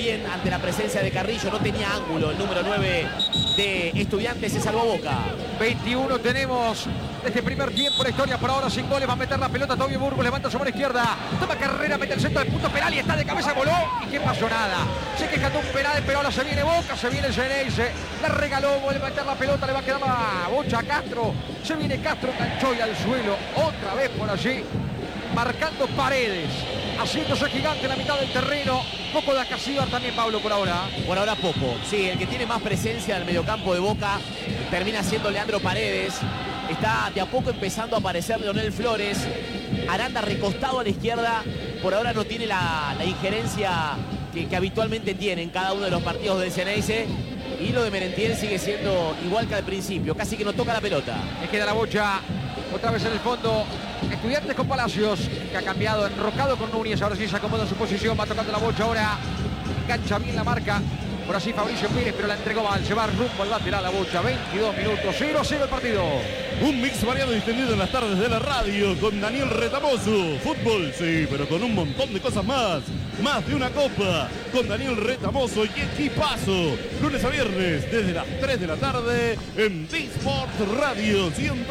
bien ante la presencia de Carrillo. No tenía ángulo el número 9 de Estudiantes. Se salvó Boca. 21 tenemos de este primer tiempo. La historia por ahora sin goles. Va a meter la pelota Tobio Burgos. Levanta sobre la izquierda. Toma carrera. Mete el centro del punto penal y está de cabeza. Voló. ¿Y qué pasó? Nada. Se queja de un penal, pero ahora se viene Boca. Se viene el Ceneice. La regaló. Vuelve a meter la pelota. Le va a quedar la bocha a Castro. Se viene Castro. Enganchó y al suelo. Otra vez por allí. Marcando Paredes. Haciéndose gigante en la mitad del terreno. Poco de Acasíbar también, Pablo, por ahora. Por ahora poco. Sí, el que tiene más presencia en el mediocampo de Boca termina siendo Leandro Paredes. Está de a poco empezando a aparecer Leonel Flores. Aranda recostado a la izquierda. Por ahora no tiene la injerencia que habitualmente tiene en cada uno de los partidos del Ceneice. Y lo de Merentiel sigue siendo igual que al principio. Casi que no toca la pelota. Le queda la bocha. Otra vez en el fondo. Estudiantes con Palacios, que ha cambiado, enrocado con Núñez. Ahora sí se acomoda en su posición. Va tocando la bocha ahora. Engancha bien la marca. Por así Fabricio Pérez, pero la entregó mal. Se va rumbo al lateral la bocha. 22 minutos. 0-0 el partido. Un mix variado y extendido en las tardes de la radio con Daniel Retamoso. Fútbol, sí, pero con un montón de cosas más. Más de una copa con Daniel Retamoso y equipazo. Lunes a viernes desde las 3 de la tarde en D-Sport Radio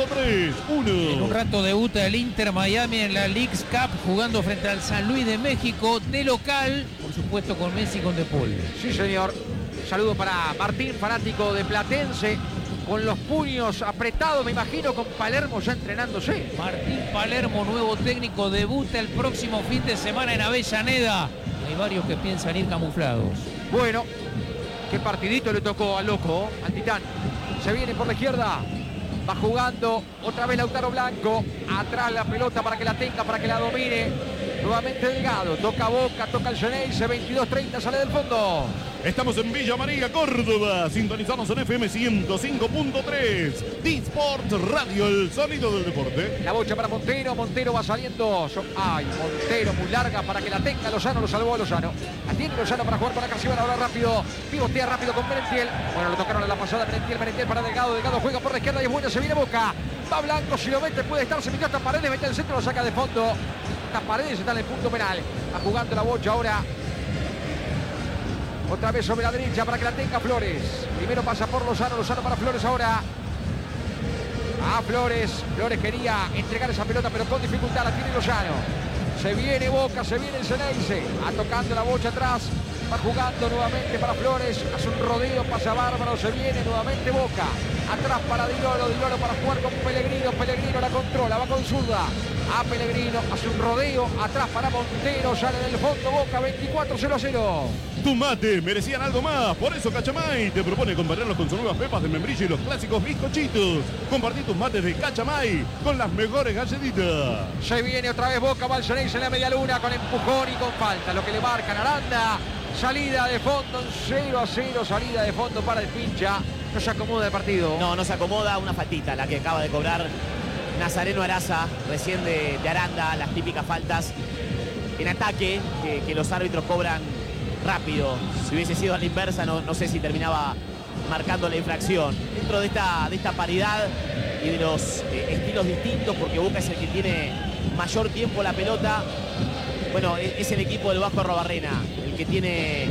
103.1. En un rato debuta el Inter Miami en la Leagues Cup jugando frente al San Luis de México de local, por supuesto con Messi y con De Paul. Sí, señor. Saludo para Martín, fanático de Platense, con los puños apretados, me imagino, con Palermo ya entrenándose. Martín Palermo, nuevo técnico, debuta el próximo fin de semana en Avellaneda. Hay varios que piensan ir camuflados. Bueno, qué partidito le tocó al loco, al Titán. Se viene por la izquierda. Va jugando otra vez Lautaro Blanco. Atrás la pelota para que la tenga, para que la domine. Nuevamente Delgado. Toca Boca, toca el Ceneice. 22-30, sale del fondo. Estamos en Villa María, Córdoba. Sintonizamos en FM 105.3. D-Sport Radio, el sonido del deporte. La bocha para Montero. Montero va saliendo. Ay, Montero muy larga para que la tenga Lozano. Lo salvó a Lozano. La tiene Lozano para jugar con la Carcibar. Ahora rápido. Pivotea rápido con Merentiel. Bueno, lo tocaron en la pasada. Merentiel para Delgado. Delgado juega por la izquierda y es buena. Se viene Boca. Va Blanco. Si lo mete puede estar. Se metió hasta Paredes. Mete el centro. Lo saca de fondo. Hasta Paredes está en el punto penal. Va jugando la bocha ahora. Otra vez sobre la derecha para que la tenga Flores. Primero pasa por Lozano. Lozano para Flores ahora. A Flores. Flores quería entregar esa pelota, pero con dificultad la tiene Lozano. Se viene Boca, se viene el Ceneice. Va tocando la bocha atrás. Va jugando nuevamente para Flores. Hace un rodeo, pasa bárbaro. Se viene nuevamente Boca. Atrás para Di Loro. Di Loro para jugar con Pellegrino. Pellegrino la controla. Va con zurda. A Pellegrino. Hace un rodeo. Atrás para Montero. Sale del fondo Boca. 24-0-0. Tu mate merecían algo más, por eso Cachamay te propone acompañarlos con sus nuevas pepas de membrillo y los clásicos bizcochitos. Compartí tus mates de Cachamay con las mejores galletitas. Se viene otra vez Boca, va el Ceneice en la media luna con empujón y con falta. Lo que le marcan Aranda. Salida de fondo, 0-0, salida de fondo para el Pincha. No se acomoda el partido. No se acomoda, una faltita la que acaba de cobrar Nazareno Araza, recién de Aranda, las típicas faltas en ataque que los árbitros cobran rápido. Si hubiese sido a la inversa, no sé si terminaba marcando la infracción. Dentro de esta paridad y de los estilos distintos, porque Boca es el que tiene mayor tiempo la pelota. Bueno, es el equipo del Vasco Arrobarrena, el que tiene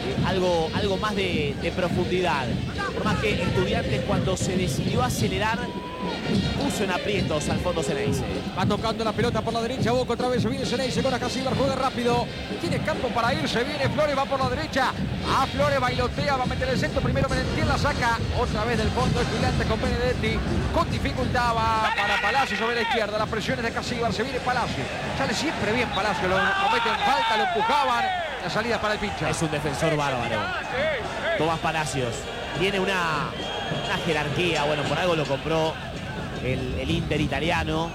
algo más de profundidad. Por más que Estudiantes, cuando se decidió acelerar, puso en aprietos al fondo Ceneice. Va tocando la pelota por la derecha. Boca otra vez. Se viene Ceneice con Acasíbar. Juega rápido. Tiene campo para ir. Se viene Flores. Va por la derecha. A Flores bailotea. Va a meter el centro. Primero Merentiel la saca. Otra vez del fondo. Estudiantes con Benedetti. Con dificultad va para Palacio sobre la izquierda. Las presiones de Acasíbar. Se viene Palacio. Sale siempre bien Palacio. Lo meten falta. Lo empujaban. La salida para el Pincha. Es un defensor bárbaro. Tomás Palacios. Tiene una jerarquía. Bueno, por algo lo compró el Inter italiano.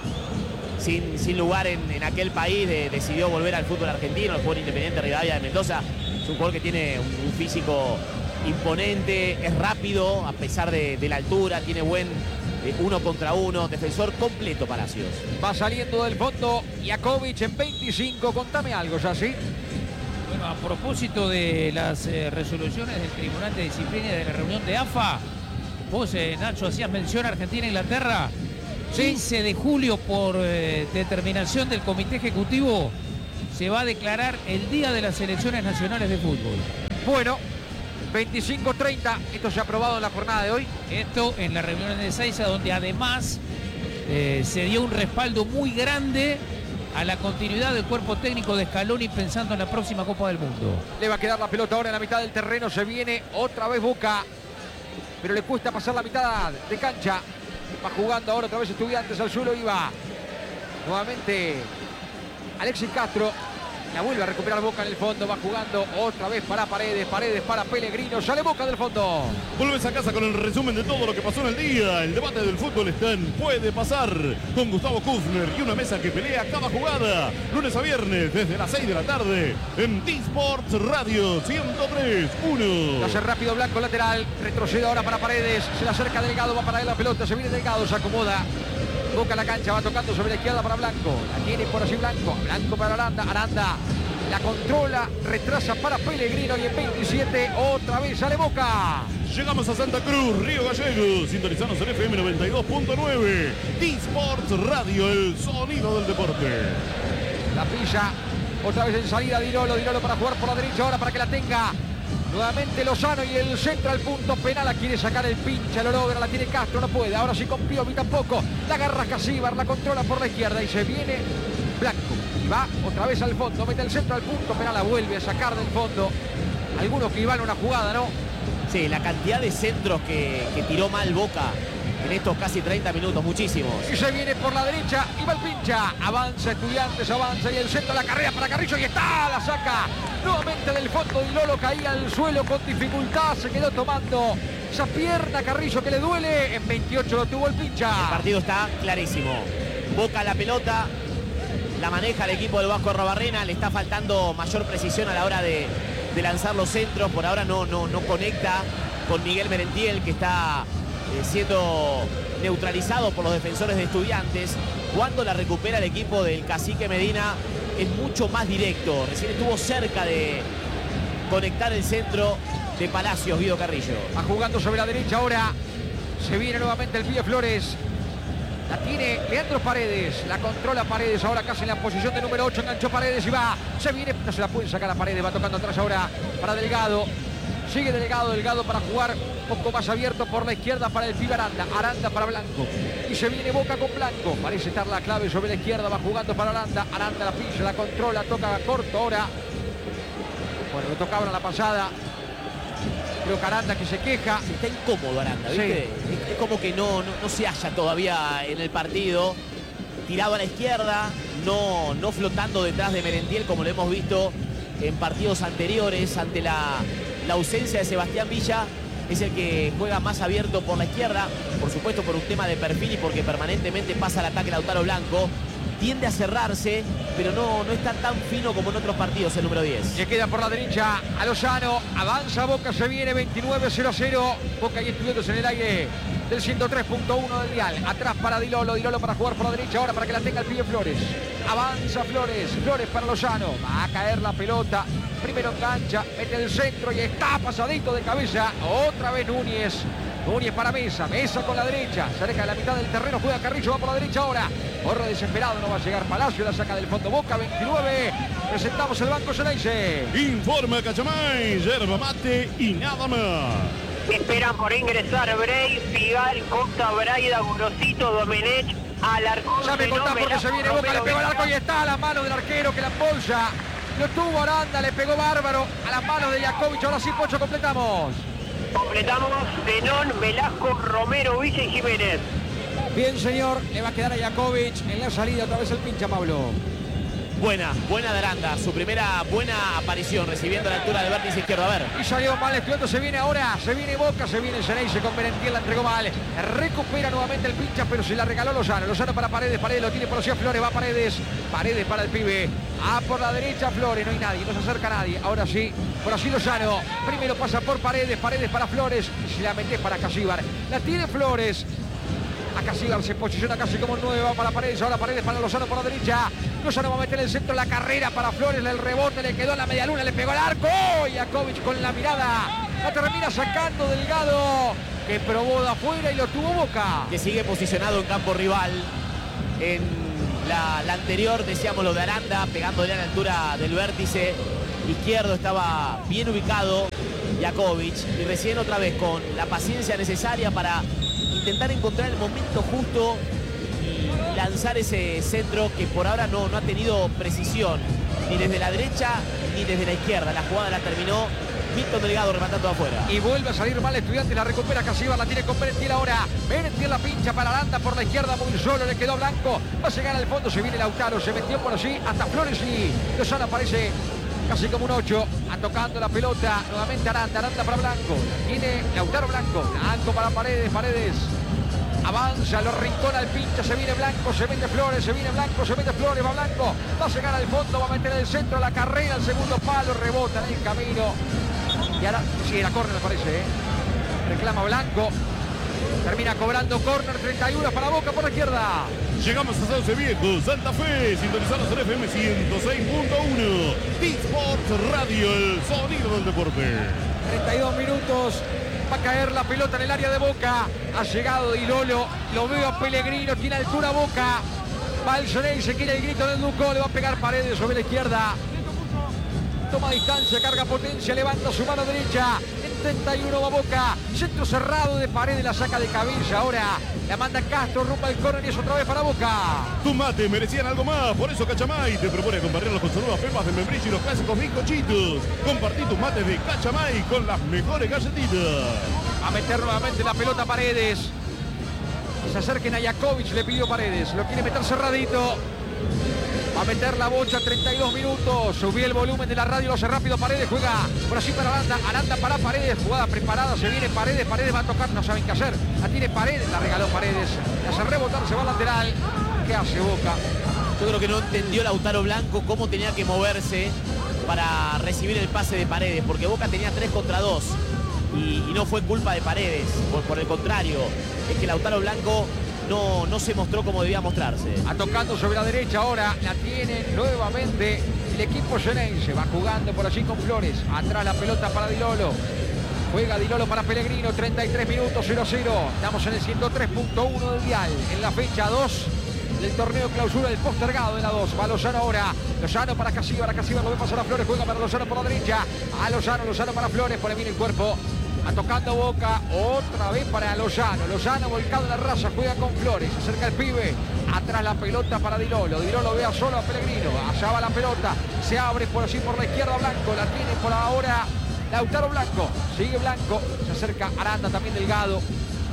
Sin lugar en aquel país, decidió volver al fútbol argentino, el fútbol Independiente Rivadavia de Mendoza. Es un jugador que tiene un físico imponente, es rápido a pesar de la altura, tiene buen 1 contra 1, defensor completo Palacios. Va saliendo del fondo Jakovic en 25. Contame algo, ya sí. Bueno, a propósito de las resoluciones del Tribunal de Disciplina de la reunión de AFA, vos, Nacho, hacías mención a Argentina-Inglaterra. Sí. 15 de julio, por determinación del Comité Ejecutivo, se va a declarar el Día de las Selecciones Nacionales de Fútbol. Bueno, 25-30, esto se ha aprobado en la jornada de hoy. Esto en la reunión de Ezeiza, donde además se dio un respaldo muy grande a la continuidad del cuerpo técnico de Scaloni pensando en la próxima Copa del Mundo. Le va a quedar la pelota ahora en la mitad del terreno, se viene otra vez Boca, pero le cuesta pasar la mitad de cancha. Va jugando ahora otra vez Estudiantes al suelo y va nuevamente Alexis Castro. La vuelve a recuperar Boca en el fondo, va jugando otra vez para Paredes, Paredes para Pellegrino, sale Boca del fondo. Vuelves a casa con el resumen de todo lo que pasó en el día. El debate del fútbol está en Puede Pasar, con Gustavo Kufner y una mesa que pelea cada jugada. Lunes a viernes desde las 6 de la tarde en T-Sports Radio 103.1. Lo hace rápido Blanco, lateral, retrocede ahora para Paredes, se le acerca Delgado, va para él la pelota, se viene Delgado, se acomoda. Boca la cancha, va tocando sobre la izquierda para Blanco. La tiene por allí Blanco. Blanco para Aranda. Aranda la controla, retrasa para Pellegrino y en 27 otra vez sale Boca. Llegamos a Santa Cruz, Río Gallegos. Sintonizanos en FM 92.9. T-Sports Radio, el sonido del deporte. La pilla otra vez en salida Dirolo. Dirolo para jugar por la derecha ahora para que la tenga. Nuevamente Lozano y el centro al punto penal. La quiere sacar el pincha, lo logra, la tiene Castro, no puede. Ahora sí con Piovi tampoco. La agarra Casíbar, la controla por la izquierda y se viene Blanco. Y va otra vez al fondo, mete el centro al punto penal, la vuelve a sacar del fondo. Algunos que iban a una jugada, ¿no? Sí, la cantidad de centros que tiró mal Boca en estos casi 30 minutos, muchísimos. Y se viene por la derecha y va el pincha. Avanza Estudiantes, avanza y el centro, la carrera para Carrillo y está, la saca. Nuevamente del fondo y Lolo caía al suelo con dificultad, se quedó tomando esa pierna Carrillo que le duele. En 28 lo tuvo el pincha. El partido está clarísimo. Boca la pelota, la maneja el equipo del Vasco Arrobarrena, le está faltando mayor precisión a la hora de lanzar los centros. Por ahora no conecta con Miguel Merentiel, que está siendo neutralizado por los defensores de Estudiantes. Cuando la recupera el equipo del Cacique Medina es mucho más directo. Recién estuvo cerca de conectar el centro de Palacios, Guido Carrillo. Va jugando sobre la derecha ahora. Se viene nuevamente el Pío Flores. La tiene Leandro Paredes. La controla Paredes ahora casi en la posición de número 8. Enganchó Paredes y va. Se viene. No se la puede sacar a Paredes. Va tocando atrás ahora para Delgado. Sigue Delgado para jugar un poco más abierto por la izquierda para el pibe Aranda. Aranda para Blanco. Y se viene Boca con Blanco. Parece estar la clave sobre la izquierda. Va jugando para Aranda. Aranda la pilla, la controla, toca corto ahora. Bueno, lo tocaba en la pasada. Creo que Aranda que se queja. Está incómodo Aranda, ¿viste? Sí. Es como que no se halla todavía en el partido. Tirado a la izquierda, no flotando detrás de Merentiel como lo hemos visto en partidos anteriores. Ante la ausencia de Sebastián Villa, es el que juega más abierto por la izquierda, por supuesto por un tema de perfil y porque permanentemente pasa al ataque Lautaro Blanco. Tiende a cerrarse, pero no está tan fino como en otros partidos el número 10. Se queda por la derecha a Lozano, avanza Boca, se viene 29-0-0. Boca y Estudiantes en el aire del 103.1 del dial. Atrás para Dilolo para jugar por la derecha ahora para que la tenga el pibe Flores. Avanza Flores para Lozano. Va a caer la pelota. Primero engancha, mete el centro y está pasadito de cabeza. Otra vez Núñez para Mesa con la derecha. Se aleja de la mitad del terreno, juega Carrillo, va por la derecha ahora. Corre desesperado, no va a llegar Palacio, la saca del fondo Boca, 29. Presentamos el Banco Ceneice. Informa Cachamay, yerba mate y nada más. Esperan por ingresar Bray, Figal, Costa, Braida, Gorosito, Domenech, Alarcón. Ya me contás porque se viene Boca, le pegó al arco y está a la mano del arquero que la embolsa. Lo tuvo Aranda, le pegó bárbaro a las manos de Jakovic. Ahora sí, Pocho, completamos. Completamos Zenón, Velasco, Romero, Villa y Jiménez. Bien, señor, le va a quedar a Jakovic en la salida. Otra vez el pincha, Pablo. Buena de Aranda, su primera buena aparición, recibiendo a la altura del vértice izquierdo. A ver. Y salió mal Estudiantes, se viene ahora, se viene Boca, se viene Ceneice con Merentiel, la entregó mal. Recupera nuevamente el pincha, pero se la regaló Lozano. Lozano para Paredes lo tiene por hacia Flores, va Paredes para el pibe. Por la derecha Flores, no hay nadie, no se acerca nadie. Ahora sí, por así Lozano. Primero pasa por Paredes para Flores y se la mete para Casíbar. La tiene Flores. A Casíbar se posiciona casi como nueva para Paredes. Ahora Paredes para Lozano por la derecha. Lozano va a meter el centro, la carrera para Flores. El rebote le quedó en la media luna, le pegó al arco. Y Jakovic con la mirada la termina sacando Delgado, que probó de afuera y lo tuvo Boca. Que sigue posicionado en campo rival. En la anterior decíamos lo de Aranda, pegándole a la altura del vértice. izquierdo estaba bien ubicado Jakovic, y recién otra vez con la paciencia necesaria para intentar encontrar el momento justo y lanzar ese centro que por ahora no ha tenido precisión ni desde la derecha ni desde la izquierda. La jugada la terminó Milton Delgado rematando afuera. Y vuelve a salir mal Estudiantes, la recupera Casíbar, la tiene con Merentiel ahora. Merentiel la pincha para Aranda por la izquierda, muy solo, le quedó Blanco. Va a llegar al fondo, se viene Lautaro, se metió por allí hasta Flores y Lozano aparece casi como un 8, tocando la pelota. Nuevamente Aranda para Blanco. Tiene Lautaro Blanco para Paredes. Avanza, lo rincona al pincha, se viene Blanco, se mete Flores, se viene Blanco, se mete Flores, va Blanco, va a llegar al fondo, va a meter el centro, la carrera, el segundo palo, rebota en el camino. Y ahora, sí, la córner me parece, reclama Blanco, termina cobrando córner, 31 para Boca por la izquierda. Llegamos a Sauce Viejo, Santa Fe, sintonizados en FM 106.1, T-Sports Radio, el sonido del deporte. 32 minutos. Va a caer la pelota en el área de Boca. Ha llegado Di Lolo. Lo veo a Pellegrino. Tiene altura Boca. Va el Ceneice, se quiere el grito del Ducó. Le va a pegar Paredes sobre la izquierda. Toma distancia, carga potencia, levanta su mano derecha. En 31 va Boca. Centro cerrado de Paredes, la saca de cabeza. Ahora la manda Castro, rumbo al córner y es otra vez para Boca. Tus mates merecían algo más, por eso Cachamay te propone acompañarlos con sus nuevas pepas de membrillo y los clásicos bizcochitos. Compartí tus mates de Cachamay con las mejores galletitas. A meter nuevamente la pelota Paredes. Que se acerquen a Jakovic, le pidió Paredes. Lo quiere meter cerradito. Va a meter la bocha, 32 minutos. Subí el volumen de la radio, lo hace rápido Paredes. Juega por así para Aranda. Aranda para Paredes. Jugada preparada, se viene Paredes. Paredes va a tocar, no saben qué hacer. La tiene Paredes, la regaló Paredes. La hace rebotar, se va al lateral. ¿Qué hace Boca? Yo creo que no entendió Lautaro Blanco cómo tenía que moverse para recibir el pase de Paredes, porque Boca tenía 3 contra 2 y no fue culpa de Paredes. Por el contrario, es que Lautaro Blanco no se mostró como debía mostrarse. A tocando sobre la derecha ahora, la tiene nuevamente el equipo Ceneice. Va jugando por allí con Flores. Atrás la pelota para Di Lolo. Juega Di Lolo para Pellegrino, 33 minutos, 0-0. Estamos en el 103.1 del dial. En la fecha 2 del torneo clausura, del postergado de la 2. Va Lozano ahora. Lozano para Casíbar. Casíbar lo ve pasar a Flores. Juega para Lozano por la derecha. A Lozano para Flores. Pone bien el cuerpo. A tocando Boca, otra vez para Lozano. Lozano volcado en la raza, juega con Flores. Se acerca el pibe. Atrás la pelota para Di Lolo. Di Lolo ve a solo a Pellegrino. Allá va la pelota. Se abre por allí por la izquierda Blanco. La tiene por ahora Lautaro Blanco. Sigue Blanco. Se acerca Aranda, también Delgado.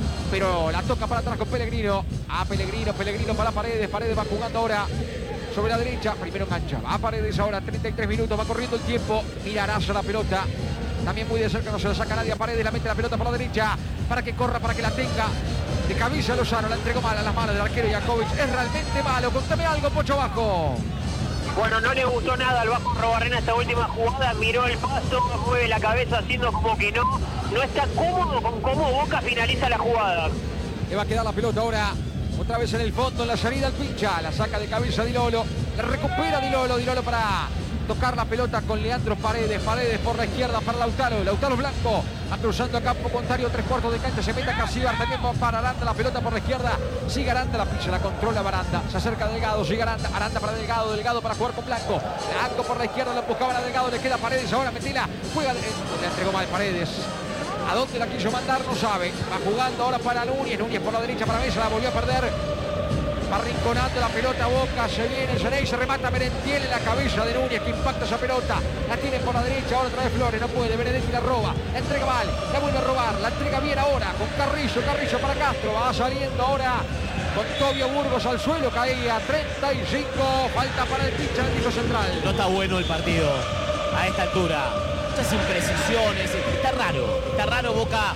Pero la toca para atrás con Pellegrino. A Pellegrino para Paredes. Paredes va jugando ahora sobre la derecha. Primero engancha. Va a Paredes ahora, 33 minutos. Va corriendo el tiempo. Mira Araza la pelota. También muy de cerca, no se la saca nadie a Paredes, la mete la pelota por la derecha, para que corra, para que la tenga. De cabeza Lozano, la entregó mal a las manos del arquero Jakovic. Es realmente malo, contame algo, Pocho Bajo. Bueno, no le gustó nada al Vasco Arrobarrena esta última jugada, miró el paso, mueve la cabeza haciendo como que no está cómodo con cómo Boca finaliza la jugada. Le va a quedar la pelota ahora, otra vez en el fondo, en la salida al pincha, la saca de cabeza Di Lolo, la recupera Di Lolo para tocar la pelota con Leandro Paredes. Paredes por la izquierda para Lautaro Blanco. Va cruzando a campo contrario, 3/4 de cancha. Se mete a Casíbar, también va para Aranda. La pelota por la izquierda. Sigue Aranda, la pisa, la controla Aranda. Se acerca Delgado, sigue Aranda. Aranda para Delgado. Delgado para jugar con Blanco. Blanco por la izquierda, lo buscaba a Delgado. Le queda Paredes. Ahora metila. Juega, le entregó mal Paredes. ¿A dónde la quiso mandar? No sabe. Va jugando ahora para Núñez. Núñez por la derecha para Mesa. La volvió a perder. Va rinconando la pelota Boca, se viene el Ceneice, se remata Merentiel en la cabeza de Núñez, que impacta esa pelota. La tiene por la derecha, ahora otra vez Flores, no puede, Benedetti la roba, la entrega mal, la vuelve a robar, la entrega bien ahora con Carrizo para Castro, va saliendo ahora con Tobio Burgos al suelo, caía 35, falta para el pincha del piso central. No está bueno el partido a esta altura, muchas imprecisiones, está raro Boca,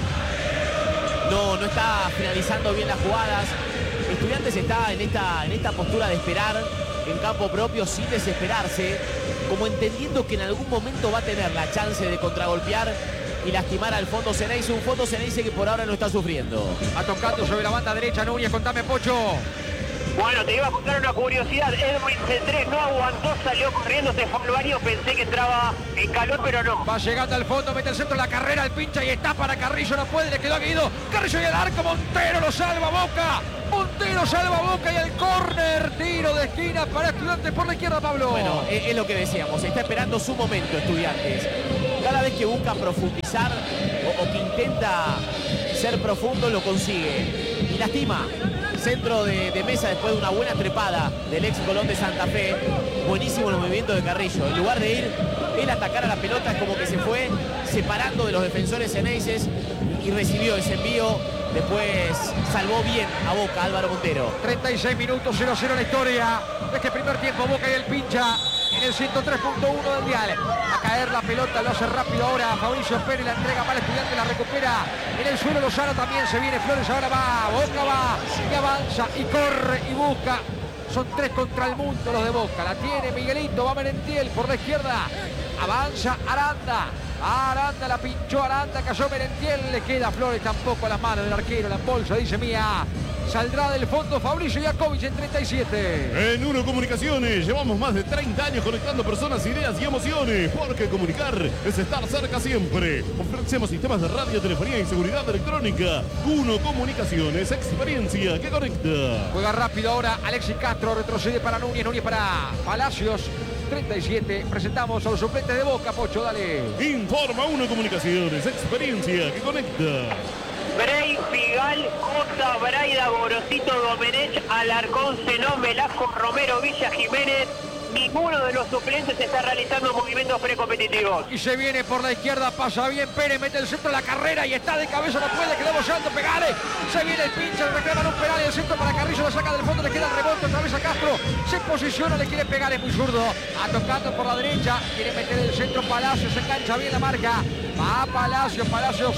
no está finalizando bien las jugadas. Estudiantes está en esta postura de esperar en campo propio sin desesperarse, como entendiendo que en algún momento va a tener la chance de contragolpear y lastimar al fondo Ceneice, un fondo Ceneice que por ahora no está sufriendo. Va tocando sobre la banda derecha Núñez, contame Pocho. Bueno, te iba a contar una curiosidad. Edwin C3 no aguantó, salió corriendo, se fue al baño. Pensé que entraba en calor, pero no. Va llegando al fondo, mete el centro, la carrera, el pincha y está para Carrillo, no puede, le quedó a Guido. Carrillo y el arco, Montero lo salva Boca. Montero salva Boca y el córner, tiro de esquina para Estudiantes por la izquierda, Pablo. Bueno, es lo que decíamos, está esperando su momento Estudiantes. Cada vez que busca profundizar o que intenta ser profundo, lo consigue. Y lastima. Centro de Mesa después de una buena trepada del ex Colón de Santa Fe. Buenísimo el movimiento de Carrillo. En lugar de ir él a atacar a la pelota, es como que se fue separando de los defensores eneises y recibió ese envío. Después salvó bien a Boca Álvaro Montero. 36 minutos, 0-0 la historia de este primer tiempo. Boca y el pincha en el 103.1 del dial. A caer la pelota, lo hace rápido ahora Fabricio Pérez, la entrega para el Estudiante, la recupera en el suelo Lozano, también se viene Flores, ahora va, Boca va y avanza y corre y busca. Son 3 contra el mundo los de Boca, la tiene Miguelito, va Merentiel por la izquierda, avanza Aranda. Aranda la pinchó, Aranda cayó Merentiel, le queda Flores tampoco a las manos del arquero, la bolsa dice Mía. Saldrá del fondo Fabricio Jakovic en 37. En Uno Comunicaciones llevamos más de 30 años conectando personas, ideas y emociones. Porque comunicar es estar cerca siempre. Ofrecemos sistemas de radio, telefonía y seguridad electrónica. Uno Comunicaciones, experiencia que conecta. Juega rápido ahora Alexis Castro, retrocede para Núñez, Núñez para Palacios. 37, presentamos a los suplentes de Boca, Pocho, dale. Informa Uno Comunicaciones, experiencia que conecta. Brey, Figal, Jota, Braida, Gorosito, Domenech, Alarcón, Zenón, Velasco, Romero, Villa, Jiménez. Ninguno de los suplentes está realizando movimientos precompetitivos. Y se viene por la izquierda, pasa bien Pérez, mete el centro de la carrera y está de cabeza, no puede, quedó bollando, pegale. Se viene el pinche, le reclaman un penal y el centro para Carrillo, la saca del fondo, le queda el rebote otra vez a Castro. Se posiciona, le quiere pegar, es muy zurdo. Tocando por la derecha, quiere meter el centro Palacios, se engancha bien la marca. Va Palacios, Palacios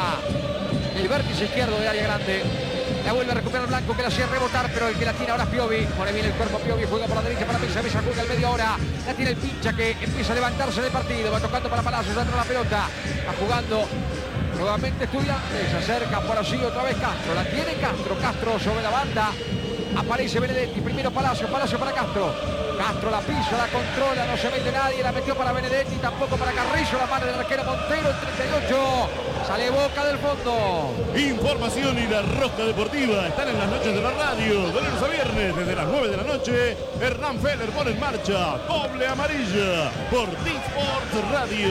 en el vértice izquierdo de área grande. La vuelve a recuperar Blanco, que la hacía rebotar, pero el que la tiene ahora es Piovi. Pone bien el cuerpo Piovi, juega por la derecha para Mesa, Mesa juega al media hora. La tiene el pincha que empieza a levantarse del partido. Va tocando para Palacios, dentro la pelota. Va jugando nuevamente Estudiantes. Se acerca por allí otra vez Castro. La tiene Castro, Castro sobre la banda. Aparece Benedetti, primero Palacios, Palacios para Castro. Castro la pisa, la controla, no se mete nadie, la metió para Benedetti, tampoco para Carrillo, la mano del arquero Montero, el 38. Sale Boca del fondo. Información y la rosca deportiva están en las noches de la radio. De lunes a viernes, desde las 9 de la noche, Hernán Feller pone en marcha Doble Amarilla por T-Sports Radio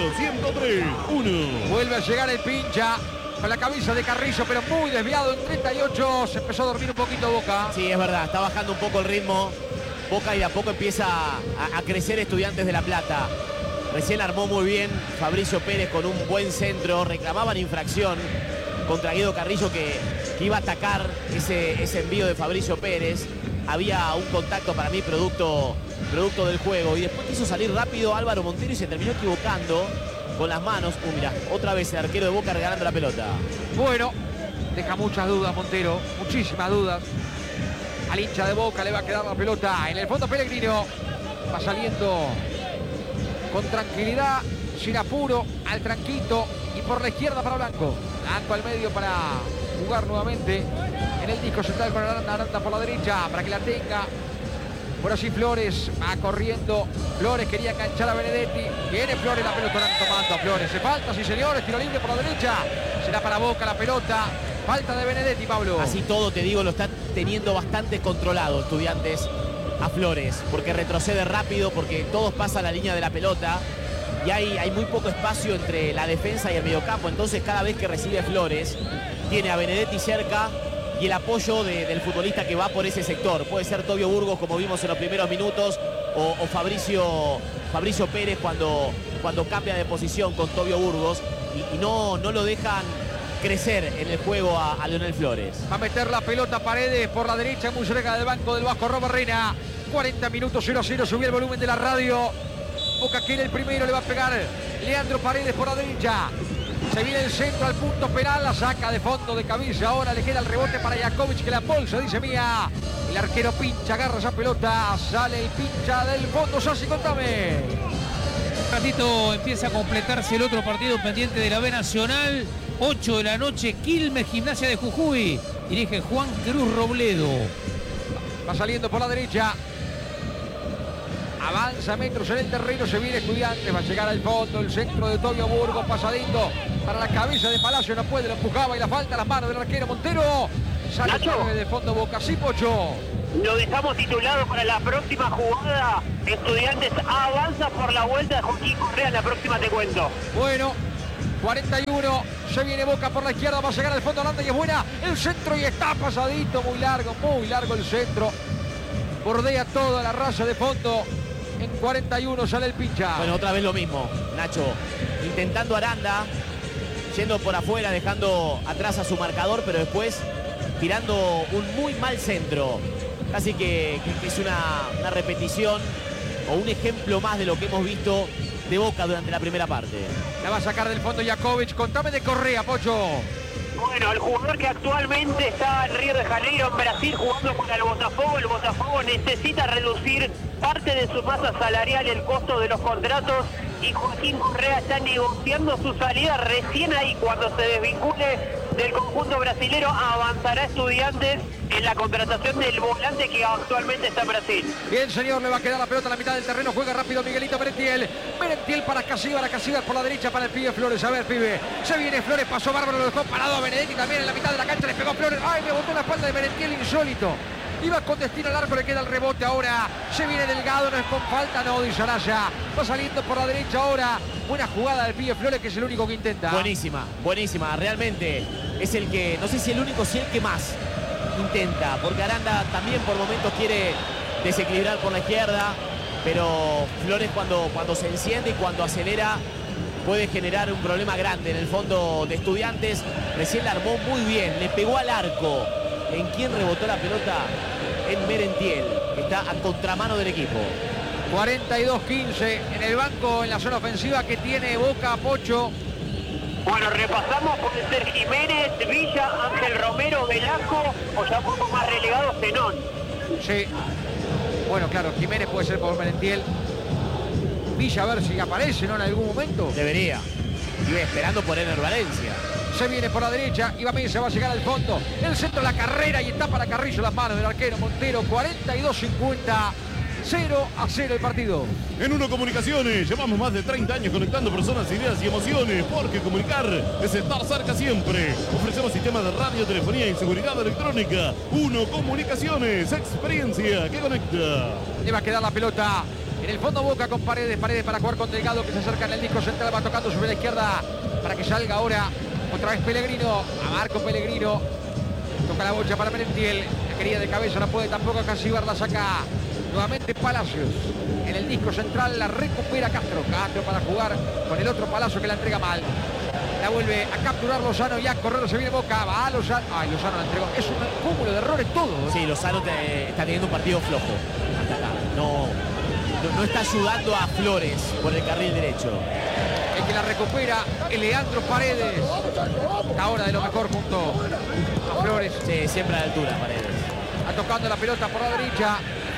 103.1. Vuelve a llegar el pincha con la cabeza de Carrillo, pero muy desviado en 38. Se empezó a dormir un poquito Boca. Sí, es verdad, está bajando un poco el ritmo Boca y de a poco empieza a crecer Estudiantes de La Plata. Recién armó muy bien Fabricio Pérez con un buen centro. Reclamaban infracción contra Guido Carrillo que iba a atacar ese envío de Fabricio Pérez. Había un contacto para mí producto del juego. Y después quiso salir rápido Álvaro Montero y se terminó equivocando con las manos. Mira, otra vez el arquero de Boca regalando la pelota. Bueno, deja muchas dudas Montero, muchísimas dudas. Al hincha de Boca le va a quedar la pelota. En el fondo Pellegrino va saliendo con tranquilidad, sin apuro, al tranquito y por la izquierda para Blanco. Blanco al medio para jugar nuevamente en el disco central con Aranda por la derecha para que la tenga. Por así Flores va corriendo. Flores quería enganchar a Benedetti. Viene Flores, la pelota la tomando a Flores. Se falta, sí señores, tiro libre por la derecha. Será para Boca la pelota. Falta de Benedetti, Pablo. Así todo, te digo, lo está teniendo bastante controlado Estudiantes a Flores, porque retrocede rápido, porque todos pasan la línea de la pelota y hay muy poco espacio entre la defensa y el mediocampo. Entonces cada vez que recibe Flores, tiene a Benedetti cerca y el apoyo del futbolista que va por ese sector. Puede ser Tobio Burgos, como vimos en los primeros minutos, o Fabricio Pérez cuando cambia de posición con Tobio Burgos y no lo dejan crecer en el juego a Leonel Flores. Va a meter la pelota Paredes por la derecha, muy cerca del banco del Vasco Robarrena. 40 minutos 0-0, subió el volumen de la radio. Boca quiere el primero, le va a pegar Leandro Paredes por la derecha. Se viene el centro al punto penal, la saca de fondo de cabeza. Ahora le queda el rebote para Jakovic, que la bolsa, dice Mía. El arquero pincha, agarra esa pelota, sale el pincha del fondo. Sassi, contame. Un ratito empieza a completarse el otro partido pendiente de la B Nacional. 8 de la noche, Quilmes, Gimnasia de Jujuy. Dirige Juan Cruz Robledo. Va saliendo por la derecha. Avanza metros en el terreno, se viene Estudiantes, va a llegar al fondo, el centro de Tobio Burgos, pasadito para la cabeza de Palacio, no puede, lo empujaba y la falta a las manos del arquero Montero. Sale de fondo Boca, sí, Pocho. Lo dejamos titulado para la próxima jugada. Estudiantes avanza por la vuelta de Joaquín Correa, en la próxima te cuento. Bueno, 41, se viene Boca por la izquierda, va a llegar al fondo Aranda y es buena, el centro y está pasadito, muy largo el centro. Bordea toda la raya de fondo. En 41 sale el pincha. Bueno, otra vez lo mismo, Nacho. Intentando Aranda, yendo por afuera, dejando atrás a su marcador, pero después tirando un muy mal centro. Casi que es una repetición o un ejemplo más de lo que hemos visto de Boca durante la primera parte. La va a sacar del fondo Jakovic. Contame de Correa, Pocho. Bueno, el jugador que actualmente está en Río de Janeiro, en Brasil, jugando con el Botafogo necesita reducir parte de su masa salarial, el costo de los contratos, y Joaquín Correa está negociando su salida. Recién ahí, cuando se desvincule del conjunto brasilero, avanzará Estudiantes en la contratación del volante que actualmente está en Brasil. Bien, señor, le va a quedar la pelota a la mitad del terreno, juega rápido Miguelito Merentiel para Casíbar por la derecha para el pibe Flores. A ver, pibe, se viene Flores, pasó bárbaro, lo dejó parado a Benedetti también en la mitad de la cancha, le pegó Flores, ay, le botó la espalda de Merentiel, insólito. Iba con destino al arco, le queda el rebote ahora. Se viene Delgado, no es con falta, no, dice Araya. Va saliendo por la derecha ahora. Buena jugada del pibe Flores, que es el único que intenta. Buenísima. Realmente es el que, no sé si el único, si el que más intenta. Porque Aranda también por momentos quiere desequilibrar por la izquierda. Pero Flores cuando se enciende y cuando acelera puede generar un problema grande en el fondo de Estudiantes. Recién la armó muy bien, le pegó al arco. ¿En quién rebotó la pelota? En Merentiel, que está a contramano del equipo. 42-15 en el banco, en la zona ofensiva que tiene Boca, Pocho. Bueno, repasamos, puede ser Jiménez, Villa, Ángel Romero, Velasco, o ya un poco más relegado, Zenón. Sí. Bueno, claro, Jiménez puede ser por Merentiel. Villa, a ver si aparece, ¿no? En algún momento. Debería. Iba esperando por Ener Valencia. Se viene por la derecha, Iván Mesa va a llegar al fondo. El centro, la carrera y está para Carrillo, las manos del arquero Montero. 42-50, 0-0 el partido. En Uno Comunicaciones llevamos más de 30 años conectando personas, ideas y emociones, porque comunicar es estar cerca siempre. Ofrecemos sistemas de radio, telefonía y seguridad electrónica. Uno Comunicaciones, experiencia que conecta. Le va a quedar la pelota en el fondo Boca con Paredes para jugar con Delgado, que se acerca en el disco central, va tocando sobre la izquierda para que salga ahora otra vez Pellegrino, a Marco Pellegrino, toca la bocha para Merentiel, la quería de cabeza, no puede tampoco, Casíbar la saca nuevamente Palacios, en el disco central la recupera Castro para jugar con el otro Palacio que la entrega mal, la vuelve a capturar Lozano y a correr, se viene Boca, va a Lozano, ay, Lozano la entregó, es un cúmulo de errores todo. Sí, Lozano está teniendo un partido flojo hasta acá, no está ayudando a Flores por el carril derecho. El que la recupera, el Leandro Paredes. Ahora de lo mejor junto a Flores. Sí, siempre a la altura Paredes. Está tocando la pelota por la derecha.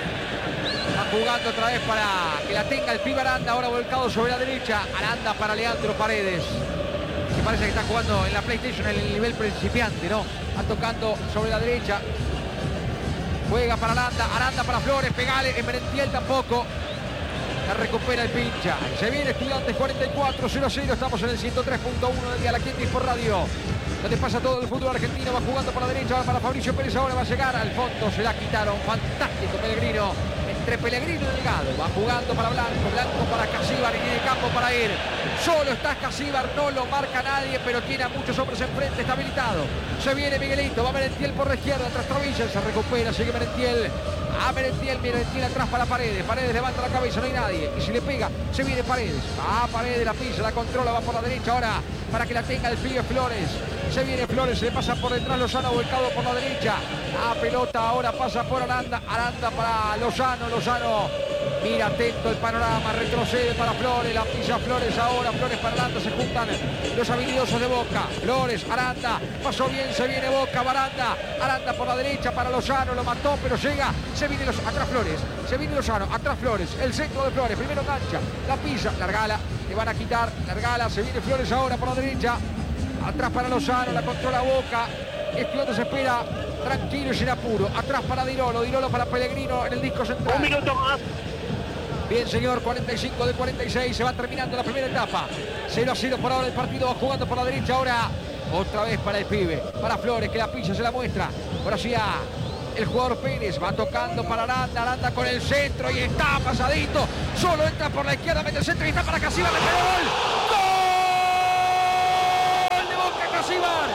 Va jugando otra vez para que la tenga el pibe Aranda. Ahora volcado sobre la derecha. Aranda para Leandro Paredes. Que parece que está jugando en la PlayStation en el nivel principiante, ¿no? Va tocando sobre la derecha. Juega para Aranda. Aranda para Flores. Pegale. En Merentiel tampoco. La recupera el pincha. Se viene Estudiantes 44-0-0. Estamos en el 103.1 del día. La Quintis por radio. Donde pasa todo el fútbol argentino. Va jugando por la derecha. Va para Fabricio Pérez. Ahora va a llegar al fondo. Se la quitaron. Fantástico Pellegrino. Entre Pellegrino y Delgado. Va jugando para Blanco. Blanco para Casíbar. Y tiene campo para ir. Solo está Casíbar. No lo marca nadie. Pero tiene a muchos hombres enfrente. Está habilitado. Se viene Miguelito. Va Merentiel por la izquierda. Tras Travilla. Se recupera. Sigue Merentiel. A Merentiel atrás para Paredes. Paredes levanta la cabeza, no hay nadie. Y si le pega, se viene Paredes. Paredes la pisa, la controla, va por la derecha ahora para que la tenga el pibe Flores. Se viene Flores, se le pasa por detrás Lozano, volcado por la derecha. La pelota ahora pasa por Aranda. Aranda para Lozano. Mira atento el panorama, retrocede para Flores, la pisa Flores ahora, Flores para Aranda, se juntan los habilidosos de Boca. Flores, Aranda, pasó bien, se viene Boca, Aranda por la derecha para Lozano, lo mató, pero llega, se viene atrás Flores, se viene Lozano, atrás Flores, el centro de Flores, primero engancha, la pisa, largala, le van a quitar, largala, se viene Flores ahora por la derecha, atrás para Lozano, la controla Boca, Estudiantes espera tranquilo y sin apuro. Atrás para Dirolo para Pellegrino en el disco central. 1 minuto más. Bien, señor, 45 de 46, se va terminando la primera etapa. 0-0 por ahora el partido, va jugando por la derecha ahora. Otra vez para el pibe, para Flores, que la pilla, se la muestra. Ahora sí el jugador Pérez, va tocando para Aranda con el centro y está pasadito. Solo entra por la izquierda, mete el centro y está para Casíbar, mete gol. ¡Gol de Boca, Casíbar!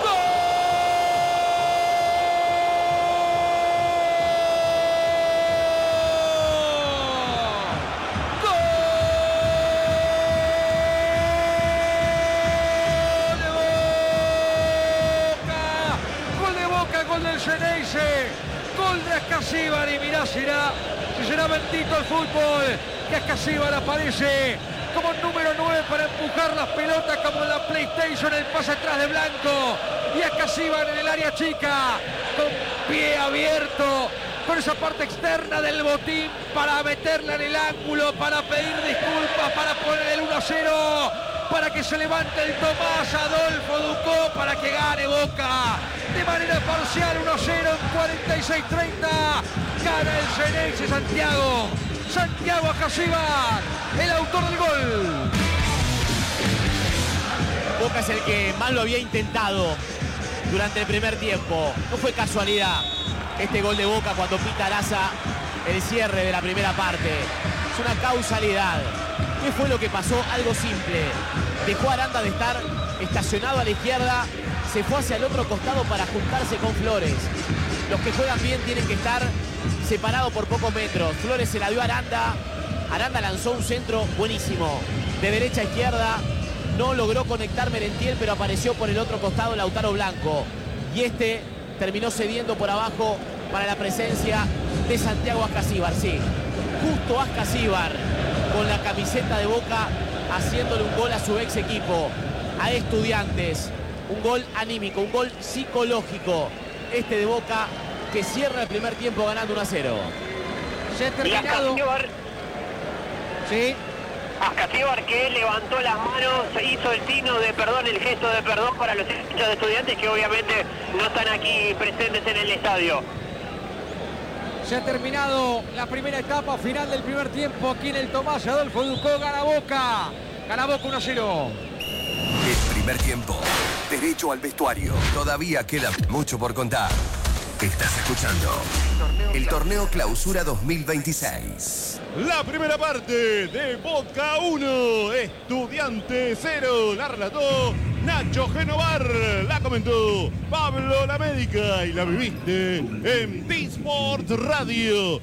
Gol de Ascasíbar y mirá si será bendito el fútbol, que Ascasíbar aparece como número 9 para empujar las pelotas como en la PlayStation, el pase atrás de Blanco y Ascasíbar en el área chica con pie abierto, con esa parte externa del botín para meterla en el ángulo, para pedir disculpas, para poner el 1-0, para que se levante el Tomás Adolfo Ducó, para que gane Boca de manera parcial 1-0 en 46-30. Gana el Xeneize Santiago Ascasíbar, el autor del gol. Boca es el que más lo había intentado durante el primer tiempo. No fue casualidad este gol de Boca cuando pita Araza el cierre de la primera parte. Es una causalidad. ¿Qué fue lo que pasó? Algo simple. Dejó a Aranda de estar estacionado a la izquierda, se fue hacia el otro costado para juntarse con Flores. Los que juegan bien tienen que estar separados por pocos metros. Flores se la dio a Aranda. Aranda lanzó un centro buenísimo, de derecha a izquierda. No logró conectar Merentiel, pero apareció por el otro costado Lautaro Blanco. Y este terminó cediendo por abajo para la presencia de Santiago Ascasíbar. Sí, justo Ascasíbar con la camiseta de Boca haciéndole un gol a su ex equipo, a Estudiantes. Un gol anímico, un gol psicológico. Este de Boca que cierra el primer tiempo ganando 1-0. Se ha terminado. Sí. Ascasíbar que levantó las manos, hizo el signo de perdón, el gesto de perdón para los hinchas de Estudiantes que obviamente no están aquí presentes en el estadio. Se ha terminado la primera etapa, final del primer tiempo aquí en el Tomás Adolfo Ducó. Gana Boca 1-0. El primer tiempo, derecho al vestuario. Todavía queda mucho por contar. Estás escuchando el Torneo Clausura 2026. La primera parte de Boca 1, Estudiante 0. La relató Nacho Genovar, la comentó Pablo Lamédica y la viviste en T-Sport Radio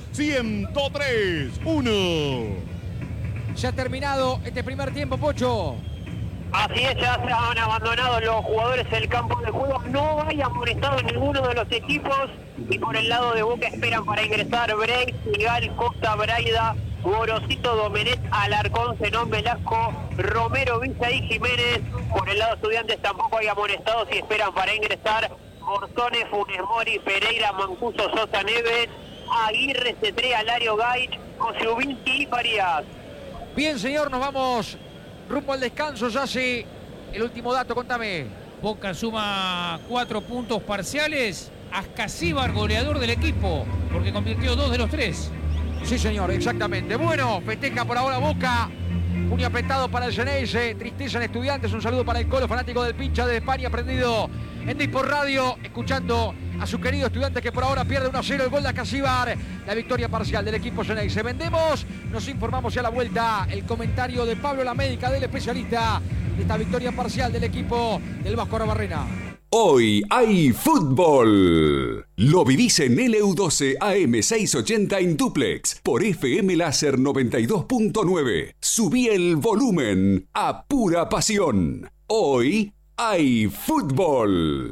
103.1. Se ha terminado este primer tiempo, Pocho. Así es, ya se han abandonado los jugadores del campo de juego. No hay amonestado en ninguno de los equipos. Y por el lado de Boca esperan para ingresar Break, Figal, Costa, Braida, Gorosito, Domenech, Alarcón, Zenón, Velasco, Romero, Villa y Jiménez. Por el lado de Estudiantes tampoco hay amonestados y esperan para ingresar Mortones, Funes Mori, Pereira, Mancuso, Sosa, Neves, Aguirre, Cetré, Alario, Gaich, Kosciuszynski y Farías. Bien, señor, nos vamos rumbo al descanso. Ya sí, el último dato, contame. Boca suma 4 puntos parciales. Ascasíbar, goleador del equipo, porque convirtió 2 de los 3. Sí, señor, exactamente. Bueno, festeja por ahora Boca. Un apretado para el Xeneize, tristeza en Estudiantes. Un saludo para el Colo, fanático del pincha de España, prendido en T-Sport Radio, escuchando a su querido Estudiantes que por ahora pierde 1-0 el gol de Ascasíbar. La victoria parcial del equipo Xeneize. Vendemos, nos informamos ya a la vuelta. El comentario de Pablo Lamédica, del especialista de esta victoria parcial del equipo del Vasco Arbarrena. Hoy hay fútbol. Lo vivís en LU12 AM680 en duplex por FM Láser 92.9. Subí el volumen a pura pasión. Hoy hay fútbol.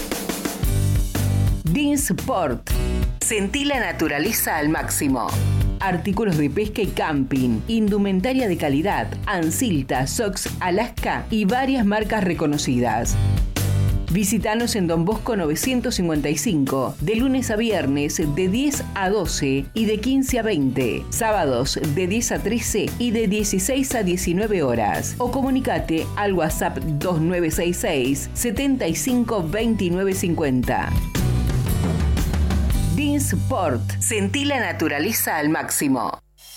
Dinsport. Sentí la naturaleza al máximo. Artículos de pesca y camping, indumentaria de calidad, Ansilta, Sox, Alaska y varias marcas reconocidas. Visítanos en Don Bosco 955, de lunes a viernes de 10 a 12 y de 15 a 20, sábados de 10 a 13 y de 16 a 19 horas. O comunicate al WhatsApp 2966 75 29 50. Dean Sport. Sentí la naturaleza al máximo.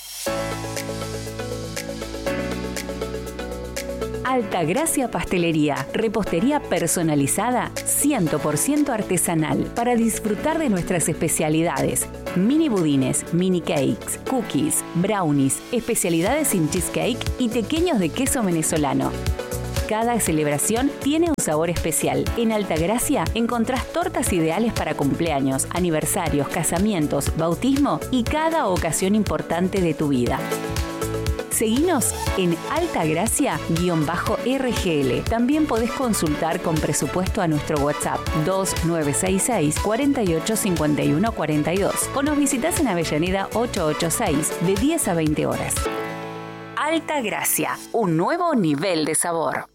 Altagracia Pastelería, repostería personalizada 100% artesanal para disfrutar de nuestras especialidades. Mini budines, mini cakes, cookies, brownies, especialidades sin cheesecake y pequeños de queso venezolano. Cada celebración tiene un sabor especial. En Altagracia encontrás tortas ideales para cumpleaños, aniversarios, casamientos, bautismo y cada ocasión importante de tu vida. Seguinos en Altagracia_RGL. También podés consultar con presupuesto a nuestro WhatsApp 2966 485142 o nos visitas en Avellaneda 886 de 10 a 20 horas. Altagracia, un nuevo nivel de sabor.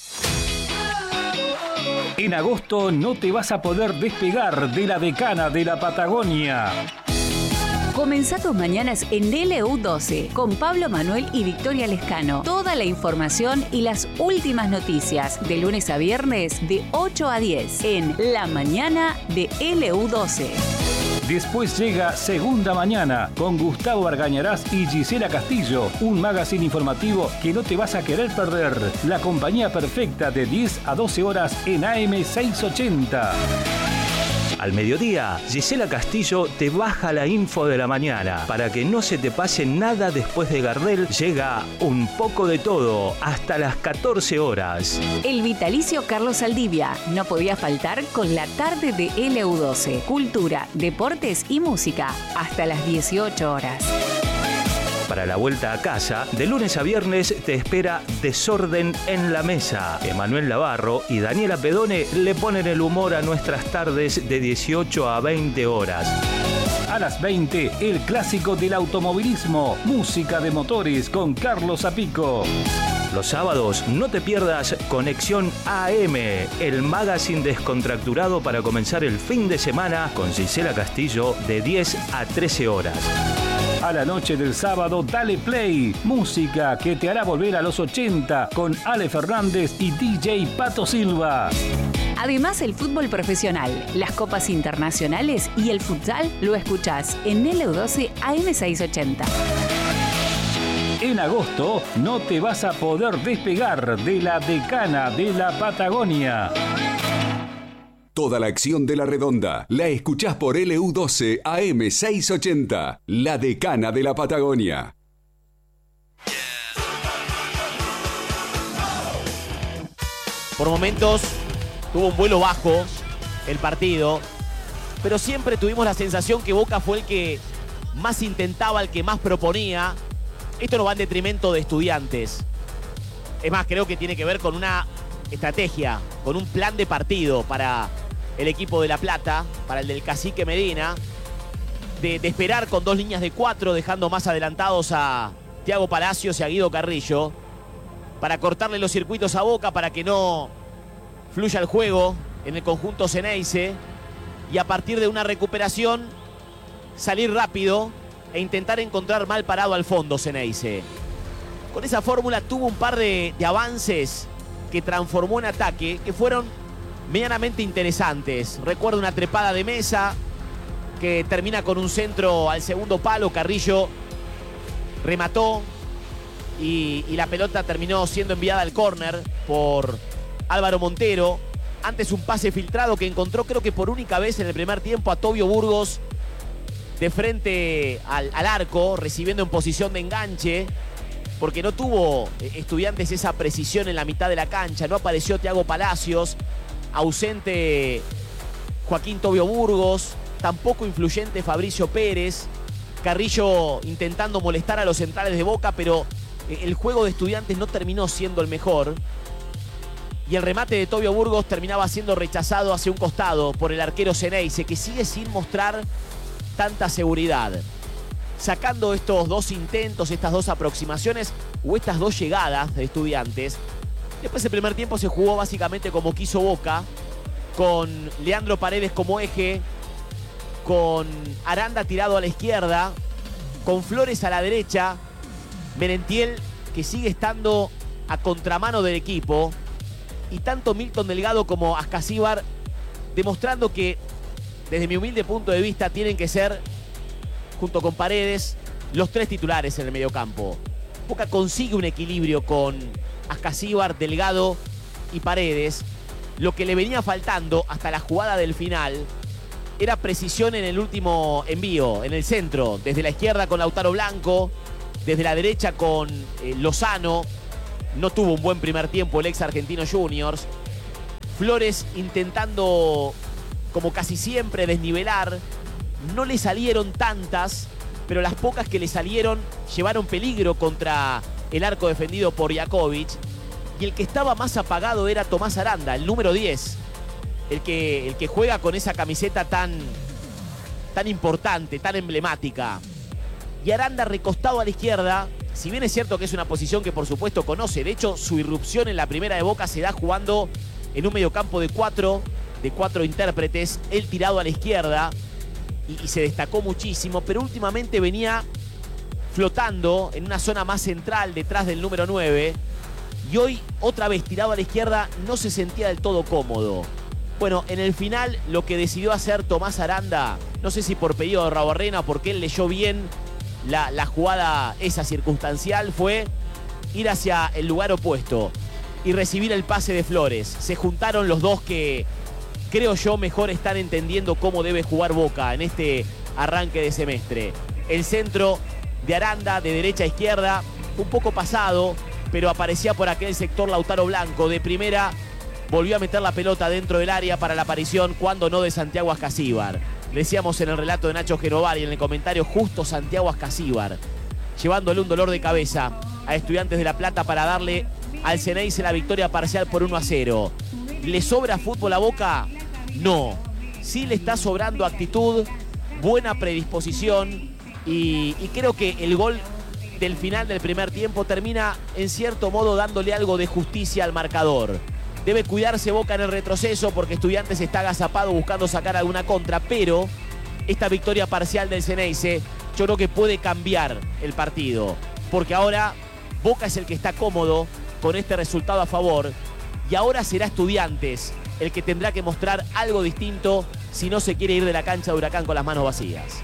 En agosto no te vas a poder despegar de la Decana de la Patagonia. Comenzá tus mañanas en LU12 con Pablo Manuel y Victoria Lescano. Toda la información y las últimas noticias de lunes a viernes de 8 a 10 en La Mañana de LU12. Después llega Segunda Mañana con Gustavo Argañarás y Gisela Castillo, un magazine informativo que no te vas a querer perder. La compañía perfecta de 10 a 12 horas en AM 680. Al mediodía, Gisela Castillo te baja la info de la mañana. Para que no se te pase nada después de Gardel, llega Un poco de todo hasta las 14 horas. El vitalicio Carlos Saldivia no podía faltar con la tarde de LU12. Cultura, deportes y música hasta las 18 horas. Para la vuelta a casa, de lunes a viernes te espera Desorden en la Mesa. Emanuel Navarro y Daniela Pedone le ponen el humor a nuestras tardes de 18 a 20 horas. A las 20, el clásico del automovilismo, música de motores con Carlos Apico. Los sábados no te pierdas Conexión AM, el magazine descontracturado para comenzar el fin de semana con Gisela Castillo de 10 a 13 horas. A la noche del sábado, dale play. Música que te hará volver a los 80 con Ale Fernández y DJ Pato Silva. Además, el fútbol profesional, las copas internacionales y el futsal lo escuchás en LU12 AM680. En agosto no te vas a poder despegar de la Decana de la Patagonia. Toda la acción de la Redonda la escuchás por LU12 AM680, la Decana de la Patagonia. Por momentos tuvo un vuelo bajo el partido, pero siempre tuvimos la sensación que Boca fue el que más intentaba, el que más proponía. Esto no va en detrimento de Estudiantes. Es más, creo que tiene que ver con una estrategia, con un plan de partido para el equipo de La Plata, para el del Cacique Medina, de esperar con dos líneas de 4, dejando más adelantados a Thiago Palacios y a Guido Carrillo, para cortarle los circuitos a Boca, para que no fluya el juego en el conjunto Ceneice, y a partir de una recuperación salir rápido e intentar encontrar mal parado al fondo Ceneice. Con esa fórmula tuvo un par de avances que transformó en ataque, que fueron medianamente interesantes. Recuerdo una trepada de Mesa que termina con un centro al segundo palo. Carrillo remató y la pelota terminó siendo enviada al córner por Álvaro Montero. Antes un pase filtrado que encontró, creo que por única vez en el primer tiempo, a Tobio Burgos de frente al arco, recibiendo en posición de enganche, porque no tuvo Estudiantes esa precisión en la mitad de la cancha. No apareció Thiago Palacios, ausente Joaquín Tobio Burgos, tampoco influyente Fabricio Pérez. Carrillo intentando molestar a los centrales de Boca, pero el juego de Estudiantes no terminó siendo el mejor. Y el remate de Tobio Burgos terminaba siendo rechazado hacia un costado por el arquero Ceneice, que sigue sin mostrar tanta seguridad. Sacando estos dos intentos, estas dos aproximaciones o estas dos llegadas de Estudiantes, después el primer tiempo se jugó básicamente como quiso Boca, con Leandro Paredes como eje, con Aranda tirado a la izquierda, con Flores a la derecha, Merentiel que sigue estando a contramano del equipo, y tanto Milton Delgado como Ascasíbar demostrando que desde mi humilde punto de vista, tienen que ser, junto con Paredes, los 3 titulares en el mediocampo. Boca consigue un equilibrio con Ascasíbar, Delgado y Paredes. Lo que le venía faltando hasta la jugada del final era precisión en el último envío, en el centro, desde la izquierda con Lautaro Blanco, desde la derecha con Lozano. No tuvo un buen primer tiempo el ex Argentino Juniors. Flores intentando, como casi siempre, desnivelar. No le salieron tantas, pero las pocas que le salieron llevaron peligro contra el arco defendido por Jakovic. Y el que estaba más apagado era Tomás Aranda, el número 10. El que juega con esa camiseta tan importante, tan emblemática. Y Aranda recostado a la izquierda, si bien es cierto que es una posición que por supuesto conoce. De hecho, su irrupción en la primera de Boca se da jugando en un mediocampo de cuatro intérpretes, él tirado a la izquierda, y se destacó muchísimo, pero últimamente venía flotando en una zona más central detrás del número 9, y hoy otra vez tirado a la izquierda no se sentía del todo cómodo. Bueno, en el final lo que decidió hacer Tomás Aranda, no sé si por pedido de Raborrena o porque él leyó bien la jugada esa circunstancial, fue ir hacia el lugar opuesto y recibir el pase de Flores. Se juntaron los dos que creo yo mejor están entendiendo cómo debe jugar Boca en este arranque de semestre. El centro de Aranda de derecha a izquierda, un poco pasado, pero aparecía por aquel sector Lautaro Blanco. De primera volvió a meter la pelota dentro del área para la aparición, cuando no, de Santiago Ascasíbar. Decíamos en el relato de Nacho Gerovar y en el comentario justo Santiago Ascasíbar, llevándole un dolor de cabeza a Estudiantes de La Plata para darle al Ceneice la victoria parcial por 1-0. ¿Le sobra fútbol a Boca? No. Sí le está sobrando actitud, buena predisposición, y creo que el gol del final del primer tiempo termina en cierto modo dándole algo de justicia al marcador. Debe cuidarse Boca en el retroceso porque Estudiantes está agazapado buscando sacar alguna contra, pero esta victoria parcial del Ceneice yo creo que puede cambiar el partido, porque ahora Boca es el que está cómodo con este resultado a favor, y ahora será Estudiantes el que tendrá que mostrar algo distinto si no se quiere ir de la cancha de Huracán con las manos vacías.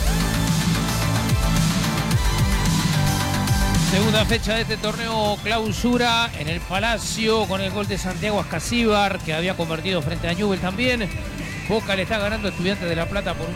Segunda fecha de este torneo clausura en el Palacio, con el gol de Santiago Ascasíbar, que había convertido frente a Newell's también. Boca le está ganando a Estudiantes de La Plata por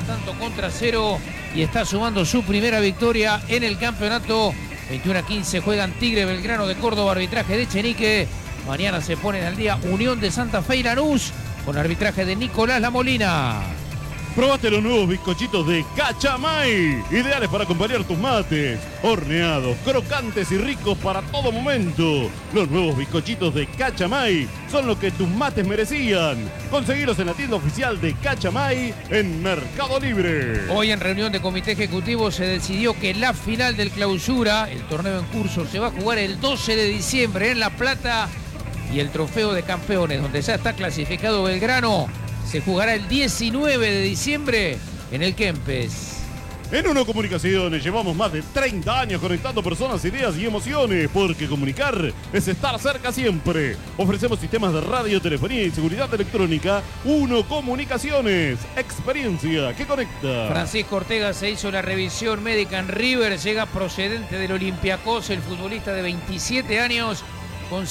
1-0 y está sumando su primera victoria en el campeonato. 21-15 juegan Tigre, Belgrano de Córdoba, arbitraje de Chenique. Mañana se ponen al día Unión de Santa Fe y Lanús, con arbitraje de Nicolás La Molina. Probaste los nuevos bizcochitos de Cachamay, ideales para acompañar tus mates. Horneados, crocantes y ricos para todo momento. Los nuevos bizcochitos de Cachamay son lo que tus mates merecían. Conseguilos en la tienda oficial de Cachamay en Mercado Libre. Hoy en reunión de comité ejecutivo se decidió que la final del clausura, el torneo en curso, se va a jugar el 12 de diciembre en La Plata, y el trofeo de campeones, donde ya está clasificado Belgrano, se jugará el 19 de diciembre en el Kempes. En Uno Comunicaciones llevamos más de 30 años conectando personas, ideas y emociones, porque comunicar es estar cerca siempre. Ofrecemos sistemas de radio, telefonía y seguridad electrónica. Uno Comunicaciones, experiencia que conecta. Francisco Ortega se hizo la revisión médica en River, llega procedente del Olympiacos, el futbolista de 27 años, con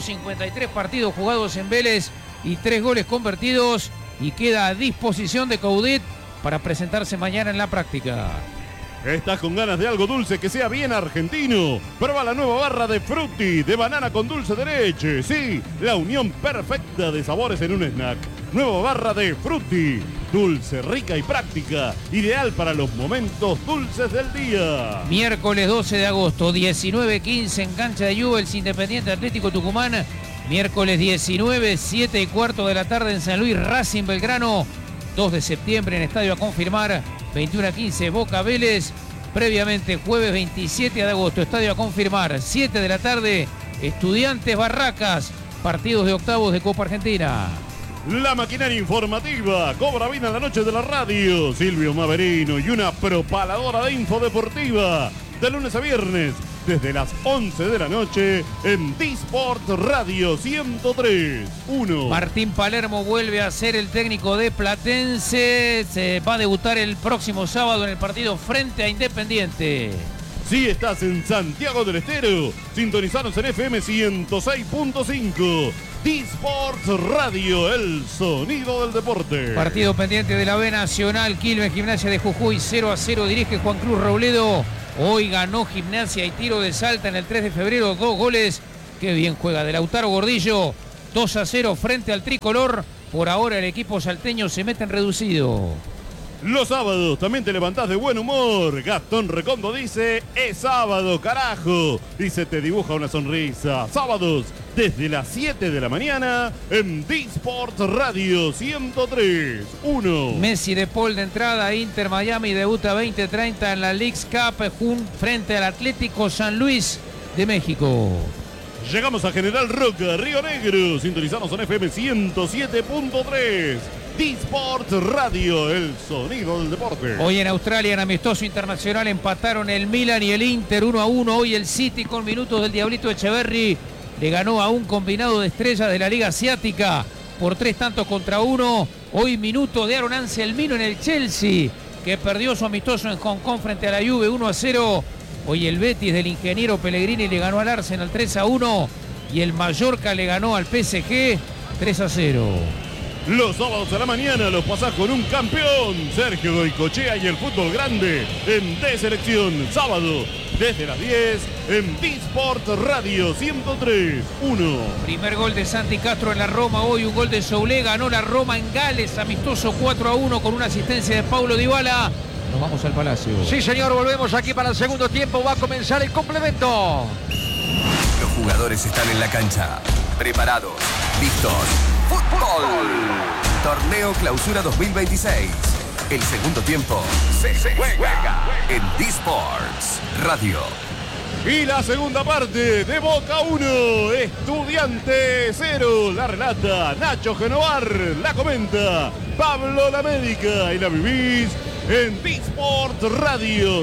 153 partidos jugados en Vélez y 3 goles convertidos, y queda a disposición de Coudet para presentarse mañana en la práctica. ¿Estás con ganas de algo dulce que sea bien argentino? Prueba la nueva barra de Frutti, de banana con dulce de leche. Sí, la unión perfecta de sabores en un snack. Nueva barra de Frutti, dulce, rica y práctica, ideal para los momentos dulces del día. Miércoles 12 de agosto, 19:15 en cancha de Newell's, Independiente Atlético Tucumán. Miércoles 19, 7:15 de la tarde en San Luis, Racing Belgrano. 2 de septiembre en estadio a confirmar, 21:15 Boca Vélez. Previamente, jueves 27 de agosto, estadio a confirmar, 7 de la tarde, Estudiantes Barracas, partidos de octavos de Copa Argentina. La maquinaria informativa cobra vida en la noche de la radio. Silvio Maverino y una propaladora de info deportiva. De lunes a viernes, desde las 11 de la noche en D-Sport Radio 103.1. Martín Palermo vuelve a ser el técnico de Platense. Se va a debutar el próximo sábado en el partido frente a Independiente. Si estás en Santiago del Estero, sintonizanos en FM 106.5. D-Sport Radio, el sonido del deporte. Partido pendiente de la B Nacional. Quilmes, Gimnasia de Jujuy 0-0. Dirige Juan Cruz Robledo. Hoy ganó Gimnasia y Tiro de Salta en el 3 de febrero. 2 goles. Qué bien juega de Lautaro Gordillo. 2-0 frente al tricolor. Por ahora el equipo salteño se mete en reducido. Los sábados también te levantás de buen humor. Gastón Recondo dice, es sábado, carajo. Y se te dibuja una sonrisa. Sábados desde las 7 de la mañana en D-Sport Radio 103.1. Messi de Paul de entrada. Inter Miami debuta 20:30 en la Leagues Cup frente al Atlético San Luis de México. Llegamos a General Roca, Río Negro. Sintonizamos en FM 107.3. D-Sport Radio, el sonido del deporte. Hoy en Australia, en amistoso internacional, empataron el Milan y el Inter 1-1. Hoy el City, con minutos del Diablito Echeverri, le ganó a un combinado de estrellas de la Liga Asiática por 3-1. Hoy minuto de Aaron Anselmino en el Chelsea, que perdió su amistoso en Hong Kong frente a la Juve 1-0. Hoy el Betis del ingeniero Pellegrini le ganó al Arsenal 3-1 y el Mallorca le ganó al PSG 3-0. Los sábados a la mañana los pasás con un campeón, Sergio Goicochea y el fútbol grande en D-Selección. Sábado desde las 10 en D-Sport Radio 103.1. Primer gol de Santi Castro en la Roma. Hoy un gol de Soulé. Ganó la Roma en Gales, amistoso 4-1 con una asistencia de Paulo Dybala. Nos vamos al Palacio. Sí, señor, volvemos aquí para el segundo tiempo. Va a comenzar el complemento. Los jugadores están en la cancha, preparados, listos. ¡Fútbol! Torneo Clausura 2026. El segundo tiempo se juega en D-Sports Radio. Y la segunda parte de Boca 1, Estudiante 0. La relata Nacho Genovar, la comenta Pablo La Médica y la vivís en D-Sport Radio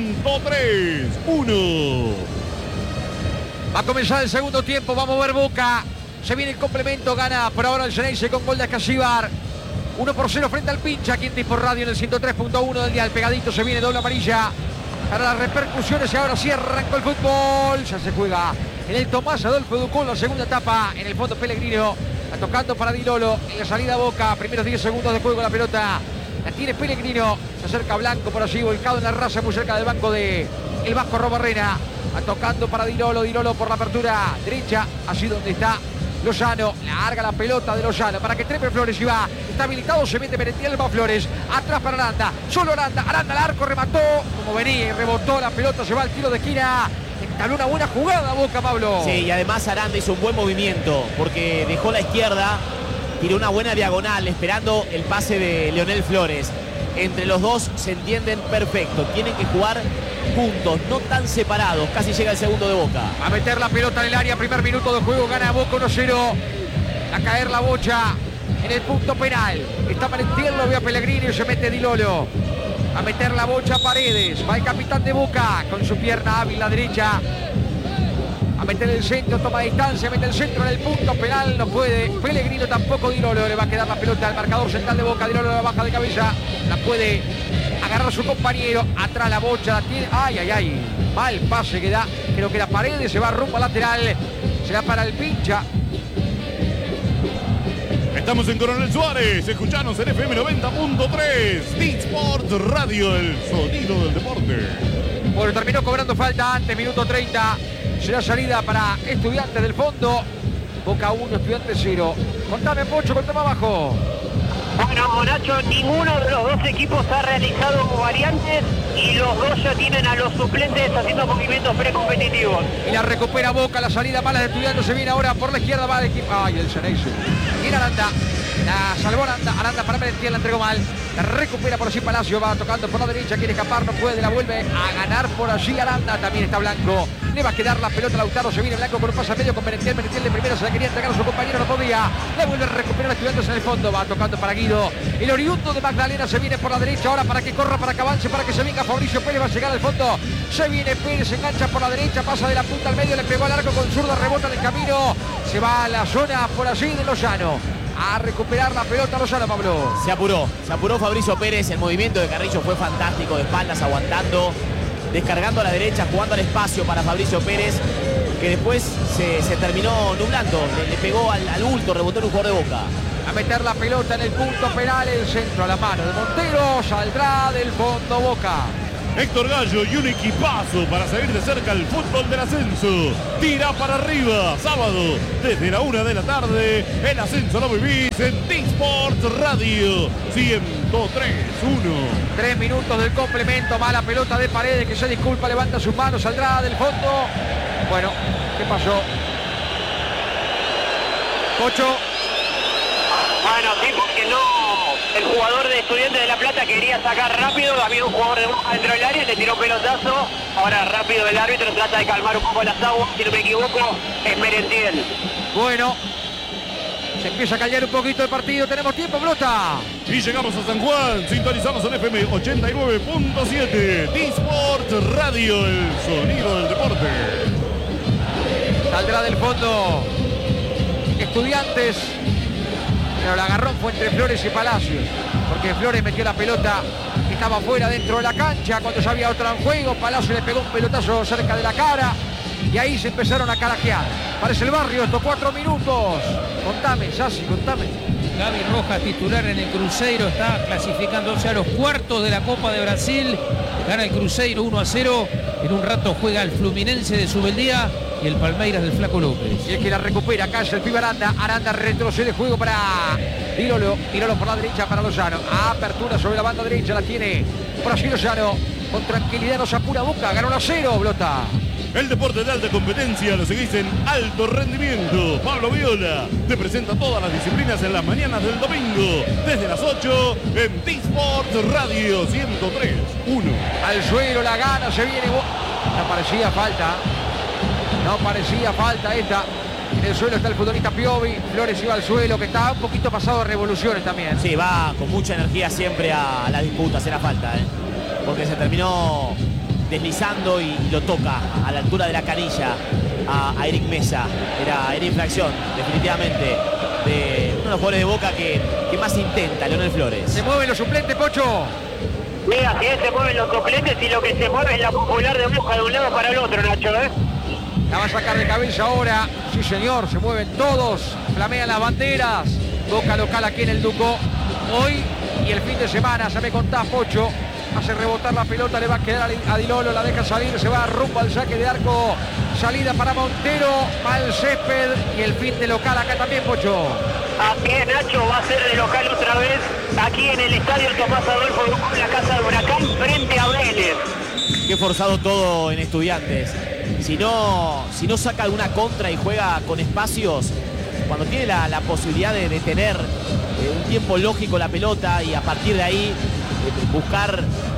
103.1. Va a comenzar el segundo tiempo. Vamos a ver Boca. Se viene el complemento. Gana por ahora el Xeneize con gol de Ascasíbar. 1-0 frente al Pincha. Aquí en D-Sport Radio en el 103.1 del día. El pegadito se viene doble amarilla para las repercusiones. Y ahora sí arrancó el fútbol. Ya se juega en el Tomás Adolfo Ducón. La segunda etapa. En el fondo Pellegrino. Está tocando para Di Lolo. En la salida Boca. Primeros 10 segundos de juego la pelota. La tiene Pellegrino. Se acerca Blanco por allí. Volcado en la raza. Muy cerca del banco de el Vasco Robarrena. Tocando para Di Lolo. Di Lolo por la apertura derecha. Allí donde está Lozano, larga la pelota de Lozano para que trepe Flores y va. Está habilitado, se mete Merentiel, va Flores. Atrás para Aranda, solo Aranda. Aranda al arco, remató como venía y rebotó la pelota, se va al tiro de esquina. Entabló una buena jugada Boca, Pablo. Sí, y además Aranda hizo un buen movimiento porque dejó la izquierda, tiró una buena diagonal esperando el pase de Leonel Flores. Entre los dos se entienden perfecto, tienen que jugar juntos, no tan separados. Casi llega el segundo de Boca. A meter la pelota en el área, primer minuto de juego, gana Boca 1-0. A caer la bocha en el punto penal. Está Merentiel, lo ve a Pellegrini y se mete Di Lolo. A meter la bocha Paredes, va el capitán de Boca con su pierna hábil la derecha. A meter el centro, toma distancia, mete el centro en el punto penal, no puede. Pellegrino tampoco, Di Lolo le va a quedar la pelota al marcador central de Boca. Di Lolo la baja de cabeza, la puede agarrar su compañero. Atrás la bocha, la tiene. Ay, ay, ay. Mal pase que da, creo que la Paredes se va rumbo al lateral. Será para el Pincha. Estamos en Coronel Suárez, escuchanos en FM 90.3, D-Sport Radio, el sonido del deporte. Bueno, terminó cobrando falta antes, minuto 30. Será salida para Estudiantes del fondo. Boca 1, Estudiantes 0. Contame, Pocho, contame abajo. Bueno, Nacho, ninguno de los dos equipos ha realizado variantes y los dos ya tienen a los suplentes haciendo movimientos precompetitivos. Y la recupera Boca, la salida mala de Estudiantes se viene ahora por la izquierda, va el equipo. Ay, el Xeneize. Viene Aranda, La salvó Aranda para Merentiel, la entregó mal. La recupera por allí Palacio, va tocando por la derecha, quiere escapar, no puede, la vuelve a ganar por allí Aranda. También está Blanco. Le va a quedar la pelota a Lautaro, se viene Blanco con un pase medio con Merentiel. Merentiel de primero se la quería entregar a su compañero, no podía. La vuelve a recuperar a Estudiantes en el fondo, va tocando para Guido. El oriundo de Magdalena se viene por la derecha, ahora para que corra, para que avance, para que se venga Fabricio Pérez, va a llegar al fondo. Se viene Pérez, se engancha por la derecha, pasa de la punta al medio, le pegó al arco con zurda, rebota en el camino. Se va a la zona por allí de Lozano. A recuperar la pelota Lozano, Pablo. Se apuró Fabricio Pérez. El movimiento de Carrillo fue fantástico, de espaldas, aguantando, descargando a la derecha, jugando al espacio para Fabricio Pérez, que después se terminó nublando. Le pegó al bulto, rebotó en un jugador de Boca. A meter la pelota en el punto penal, el centro a la mano de Montero, saldrá del fondo Boca. Héctor Gallo y un equipazo para seguir de cerca el fútbol del ascenso. Tira para arriba, sábado, desde la 1 de la tarde. El ascenso lo vivís en T-Sports Radio 103.1. 3 minutos del complemento, mala pelota de Paredes, que se disculpa, levanta sus manos, saldrá del fondo. Bueno, ¿qué pasó? Pocho. Bueno, sí, porque no. El jugador de Estudiantes de La Plata quería sacar rápido, había un jugador de Boca dentro del área, le tiró pelotazo. Ahora rápido el árbitro trata de calmar un poco las aguas, si no me equivoco, es Merentiel. Bueno, se empieza a callar un poquito el partido, tenemos tiempo, Blota. Y llegamos a San Juan, sintonizamos en FM 89.7, T-Sports Radio, el sonido del deporte. Saldrá del fondo Estudiantes. Pero el agarrón fue entre Flores y Palacios, porque Flores metió la pelota que estaba fuera dentro de la cancha cuando ya había otra en juego. Palacios le pegó un pelotazo cerca de la cara y ahí se empezaron a carajear. Parece el barrio, estos 4 minutos. Contame, Sassi, contame. Gaby Rojas, titular en el Cruzeiro, está clasificándose a los cuartos de la Copa de Brasil. Gana el Cruzeiro 1-0. En un rato juega el Fluminense de Subeldía y el Palmeiras del Flaco López. Y el que la recupera acá es el pibe Aranda. Aranda retrocede juego para Dirolo. Dirolo por la derecha para Lozano. Apertura sobre la banda derecha, la tiene por allí Lozano. Con tranquilidad nos apura Boca. Ganó 1-0, Blota. El deporte de alta competencia lo seguís en Alto Rendimiento. Pablo Viola te presenta todas las disciplinas en las mañanas del domingo. Desde las 8 en T-Sports Radio 103.1. Al suelo la gana, se viene. No parecía falta. No parecía falta esta. En el suelo está el futbolista Piovi. Flores iba al suelo, que estaba un poquito pasado de revoluciones también. Sí, va con mucha energía siempre a las disputas, era falta, porque se terminó deslizando y lo toca a la altura de la canilla a Eric Mesa. Era infracción, definitivamente, de uno de los jugadores de Boca que más intenta, Leonel Flores. Se mueven los suplentes, Pocho. Mira, si se mueven los suplentes y lo que se mueve es la popular de Boca de un lado para el otro, Nacho, La va a sacar de cabeza ahora. Sí, señor, se mueven todos. Flamean las banderas. Boca local aquí en el Ducó. Hoy y el fin de semana, ya me contás, Pocho. Hace rebotar la pelota, le va a quedar a Dilolo, la deja salir, se va rumbo al saque de arco. Salida para Montero, mal césped y el fin de local acá también, Pocho. Así es, Nacho, va a ser de local otra vez aquí en el estadio Tomás Adolfo Ducó, en la casa de Huracán, frente a Vélez. Qué forzado todo en Estudiantes. Si no saca alguna contra y juega con espacios, cuando tiene la posibilidad de tener un tiempo lógico la pelota y a partir de ahí buscar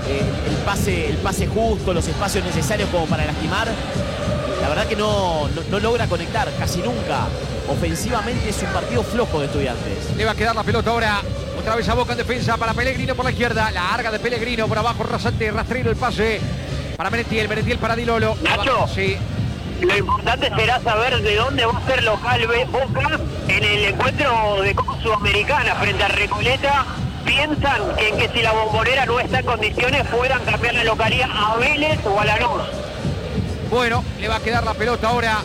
el pase justo, los espacios necesarios como para lastimar, la verdad que no logra conectar casi nunca. Ofensivamente es un partido flojo de Estudiantes. Le va a quedar la pelota ahora otra vez a Boca en defensa para Pellegrino por la izquierda, la larga de Pellegrino por abajo, rasante, rastrero el pase para Merentiel para Dilolo. Nacho, sí. Lo importante será saber de dónde va a ser local Boca en el encuentro de Copa Sudamericana frente a Recoleta. Piensan que si la Bombonera no está en condiciones puedan cambiar la localía a Vélez o a Lanús. Bueno, le va a quedar la pelota ahora.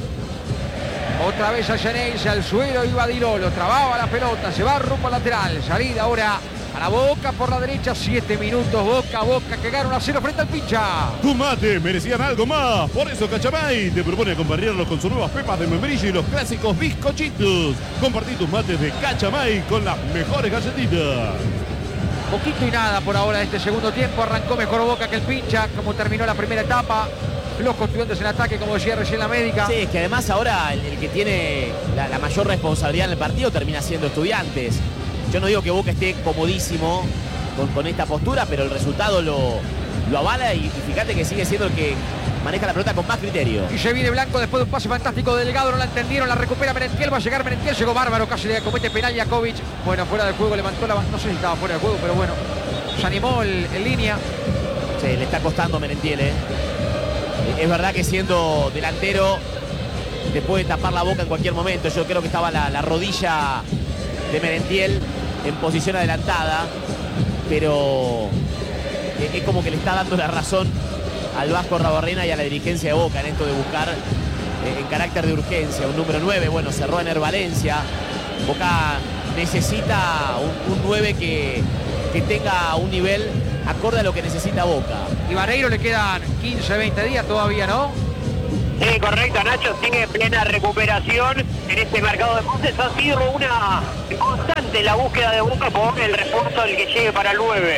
Otra vez a Geneise, al suelo iba Dirolo, trababa la pelota, se va rumbo al lateral. Salida ahora a la Boca por la derecha, 7 minutos, Boca que gana 1-0 frente al Pincha. Tu mate merecían algo más, por eso Cachamay te propone acompañarlos con sus nuevas pepas de membrillo y los clásicos bizcochitos. Compartí tus mates de Cachamay con las mejores galletitas. Poquito y nada por ahora este segundo tiempo, arrancó mejor Boca que el Pincha, como terminó la primera etapa. flojo Estudiantes en ataque, como decía recién la médica. Sí, es que además ahora el que tiene la mayor responsabilidad en el partido termina siendo Estudiantes. Yo no digo que Boca esté comodísimo con esta postura, pero el resultado lo avala y fíjate que sigue siendo el que maneja la pelota con más criterio. Y se viene Blanco después de un pase fantástico de Delgado, no la entendieron, la recupera Merentiel, va a llegar Merentiel, llegó bárbaro, casi le comete penal Jakovic. Bueno, fuera del juego, levantó la mano, no sé si estaba fuera del juego, pero bueno, se animó en línea. Sí, le está costando Merentiel, Es verdad que siendo delantero te puede tapar la boca en cualquier momento. Yo creo que estaba la rodilla de Merentiel en posición adelantada, pero es como que le está dando la razón al Vasco Arrobarrena y a la dirigencia de Boca en esto de buscar en carácter de urgencia un número 9. Bueno, cerró Ener Valencia. Boca necesita un 9 que tenga un nivel acorde a lo que necesita Boca. Y Vareiro le quedan 15, 20 días todavía, ¿no? Sí, correcto, Nacho sigue en plena recuperación en este mercado de pases. Ha sido una constante la búsqueda de Boca por el refuerzo del que llegue para el 9.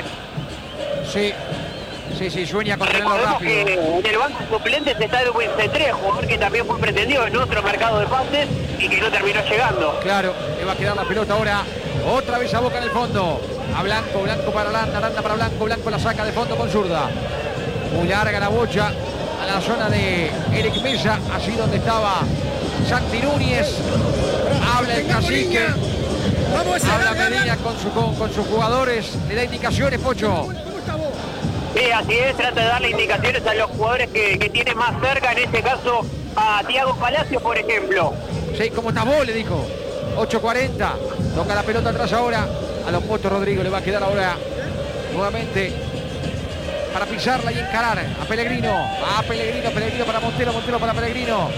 Sí, sueña con tenerlo rápido. Que en el banco de suplentes está el C3, jugador que también fue pretendido en otro mercado de pases y que no terminó llegando. Claro, le va a quedar la pelota ahora. Otra vez a Boca en el fondo. A Blanco, Blanco para Aranda, Aranda para Blanco, Blanco la saca de fondo con zurda. Muy larga la bocha a la zona de Eric Mesa, así donde estaba Santi Núñez. Habla el cacique. Habla Medina con sus jugadores. Le da indicaciones, Pocho. Sí, así es, trata de darle indicaciones a los jugadores que tiene más cerca, en este caso a Thiago Palacios, por ejemplo. Sí, ¿cómo estás vos? Le dijo. 8:40. Toca la pelota atrás ahora. A los Motos Rodrigo le va a quedar ahora nuevamente para pisarla y encarar a Pellegrino. Pellegrino para Montero, Montero para Pellegrino.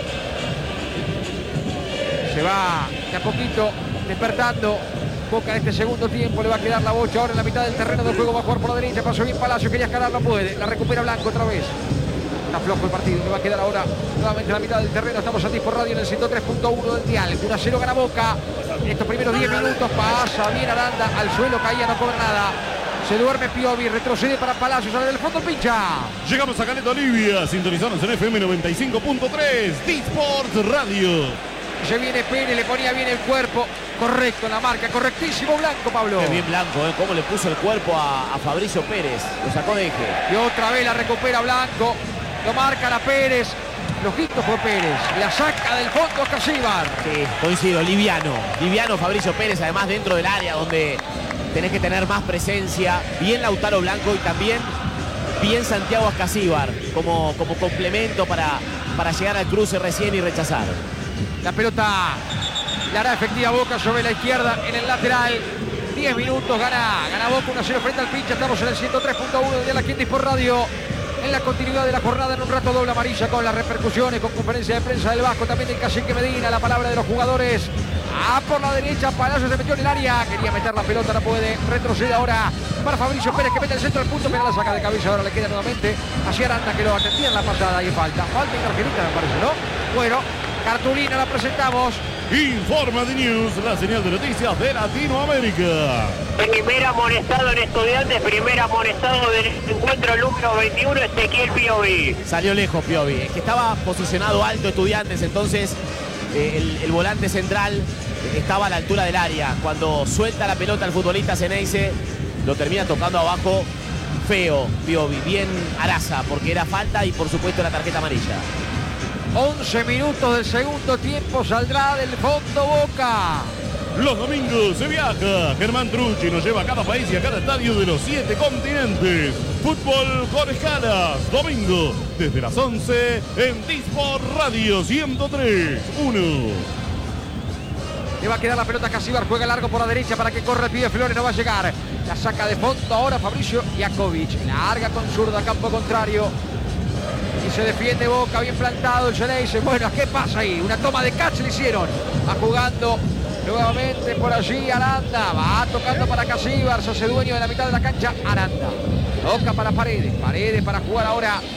Se va de a poquito despertando. Boca en este segundo tiempo, le va a quedar la bocha ahora en la mitad del terreno del juego, va a jugar por la derecha, pasó bien Palacio, quería escalar, no puede, la recupera Blanco otra vez. Está flojo el partido, le va a quedar ahora nuevamente en la mitad del terreno. Estamos aquí por radio en el 103.1 del dial. 1-0 gana Boca. En estos primeros 10 minutos pasa bien Aranda, al suelo caía, no cobra nada. Se duerme Piovi, retrocede para Palacio, sale del fondo el pincha. Llegamos a Caleta Olivia, sintonizados en FM 95.3, D-Sports Radio. Se viene Pérez, le ponía bien el cuerpo. Correcto en la marca, correctísimo Blanco, Pablo. Qué bien Blanco, cómo le puso el cuerpo a Fabricio Pérez. Lo sacó de eje. Y otra vez la recupera Blanco. Lo marcan a Pérez. Lojito fue Pérez. La saca del fondo a Casíbar. Sí, coincido, liviano Fabricio Pérez, además dentro del área donde tenés que tener más presencia. Bien Lautaro Blanco y también bien Santiago Ascasíbar como complemento para llegar al cruce recién y rechazar. La pelota la hará efectiva Boca sobre la izquierda en el lateral. 10 minutos, gana Boca 1-0 frente al pincha. Estamos en el 103.1 de la Quintis por radio. En la continuidad de la jornada, en un rato doble amarilla con las repercusiones, con conferencia de prensa del Vasco, también del cacique Medina, la palabra de los jugadores. Por la derecha, Palacio se metió en el área, quería meter la pelota, no puede, retrocede ahora para Fabricio Pérez que mete el centro del punto, pero la saca de cabeza, ahora le queda nuevamente hacia Aranda que lo atendía en la pasada y falta en Argentina me parece, ¿no? Bueno, cartulina la presentamos. Informa de News, la señal de noticias de Latinoamérica. Primer amonestado en Estudiantes, primer amonestado del encuentro número 21, Ezequiel Piovi. Salió lejos Piovi, es que estaba posicionado alto Estudiantes, entonces el volante central estaba a la altura del área. Cuando suelta la pelota el futbolista Ceneice, lo termina tocando abajo feo Piovi, bien Araza, porque era falta y por supuesto la tarjeta amarilla. 11 minutos del segundo tiempo, saldrá del fondo Boca. Los domingos se viaja. Germán Trucci nos lleva a cada país y a cada estadio de los 7 continentes. Fútbol con escalas. Domingo, desde las 11 en D-Sport Radio 103.1. Le va a quedar la pelota a Casíbar, juega largo por la derecha para que corra el pibe Flores, no va a llegar. La saca de fondo ahora Fabricio Jakovic. Larga con zurda, campo contrario. Y se defiende Boca, bien plantado el Ceneice. Bueno, ¿qué pasa ahí? Una toma de catch le hicieron. Va jugando nuevamente por allí Aranda. Va tocando para Casíbar, se hace dueño de la mitad de la cancha Aranda. Toca para Paredes. Paredes para jugar ahora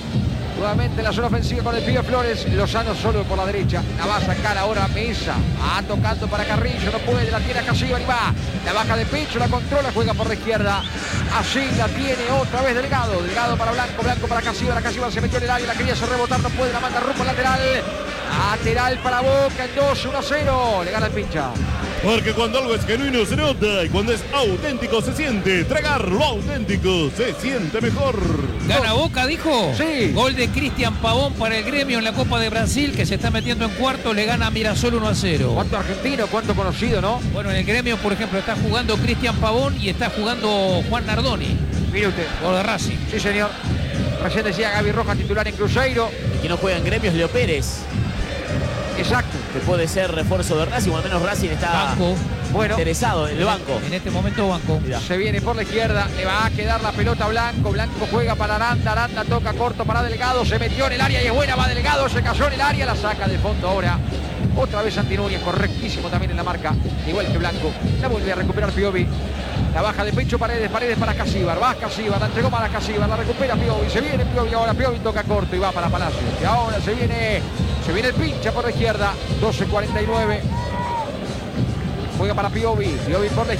Nuevamente la zona ofensiva con el pibe Flores. Lozano solo por la derecha. La va a sacar ahora Mesa. Tocando para Carrillo. No puede. La tiene a Casíbar y va. La baja de pecho. La controla. Juega por la izquierda. Así la tiene otra vez Delgado. Delgado para Blanco. Blanco para Casíbar. Casíbar se metió en el área. La quería hacer rebotar. No puede. La manda rumbo lateral. Lateral para Boca. En 2-1-0. Le gana el pincha. Porque cuando algo es genuino se nota y cuando es auténtico se siente. Tragar lo auténtico se siente mejor. ¿Gana Boca, dijo? Sí. Gol de Cristian Pavón para el Gremio en la Copa de Brasil, que se está metiendo en cuarto. Le gana a Mirasol 1-0. Cuánto argentino, cuánto conocido, ¿no? Bueno, en el Gremio, por ejemplo, está jugando Cristian Pavón y está jugando Juan Nardoni. Mire usted. Por de Racing. Sí, señor. Recién decía Gaby Rojas, titular en Cruzeiro. El que no juega en Gremio es Leo Pérez. Exacto. Que puede ser refuerzo de Racing, o al menos Racing está Banco. Bueno, interesado en el banco. En este momento banco. Mirá. se viene por la izquierda, le va a quedar la pelota a Blanco. Blanco juega para Aranda. Aranda toca corto para Delgado. Se metió en el área y es buena. Va Delgado, se cayó en el área. La saca del fondo ahora. Otra vez Santi Núñez, correctísimo también en la marca. Igual que Blanco. La vuelve a recuperar Piovi. La baja de pecho Paredes. Paredes para Casíbar. Va Casíbar. La entregó para Casíbar. La recupera Piovi. Se viene Piovi ahora. Piovi toca corto y va para Palacio. Y ahora se viene el pincha por la izquierda. 12:49. Juega para Piovi. Piovi por la izquierda.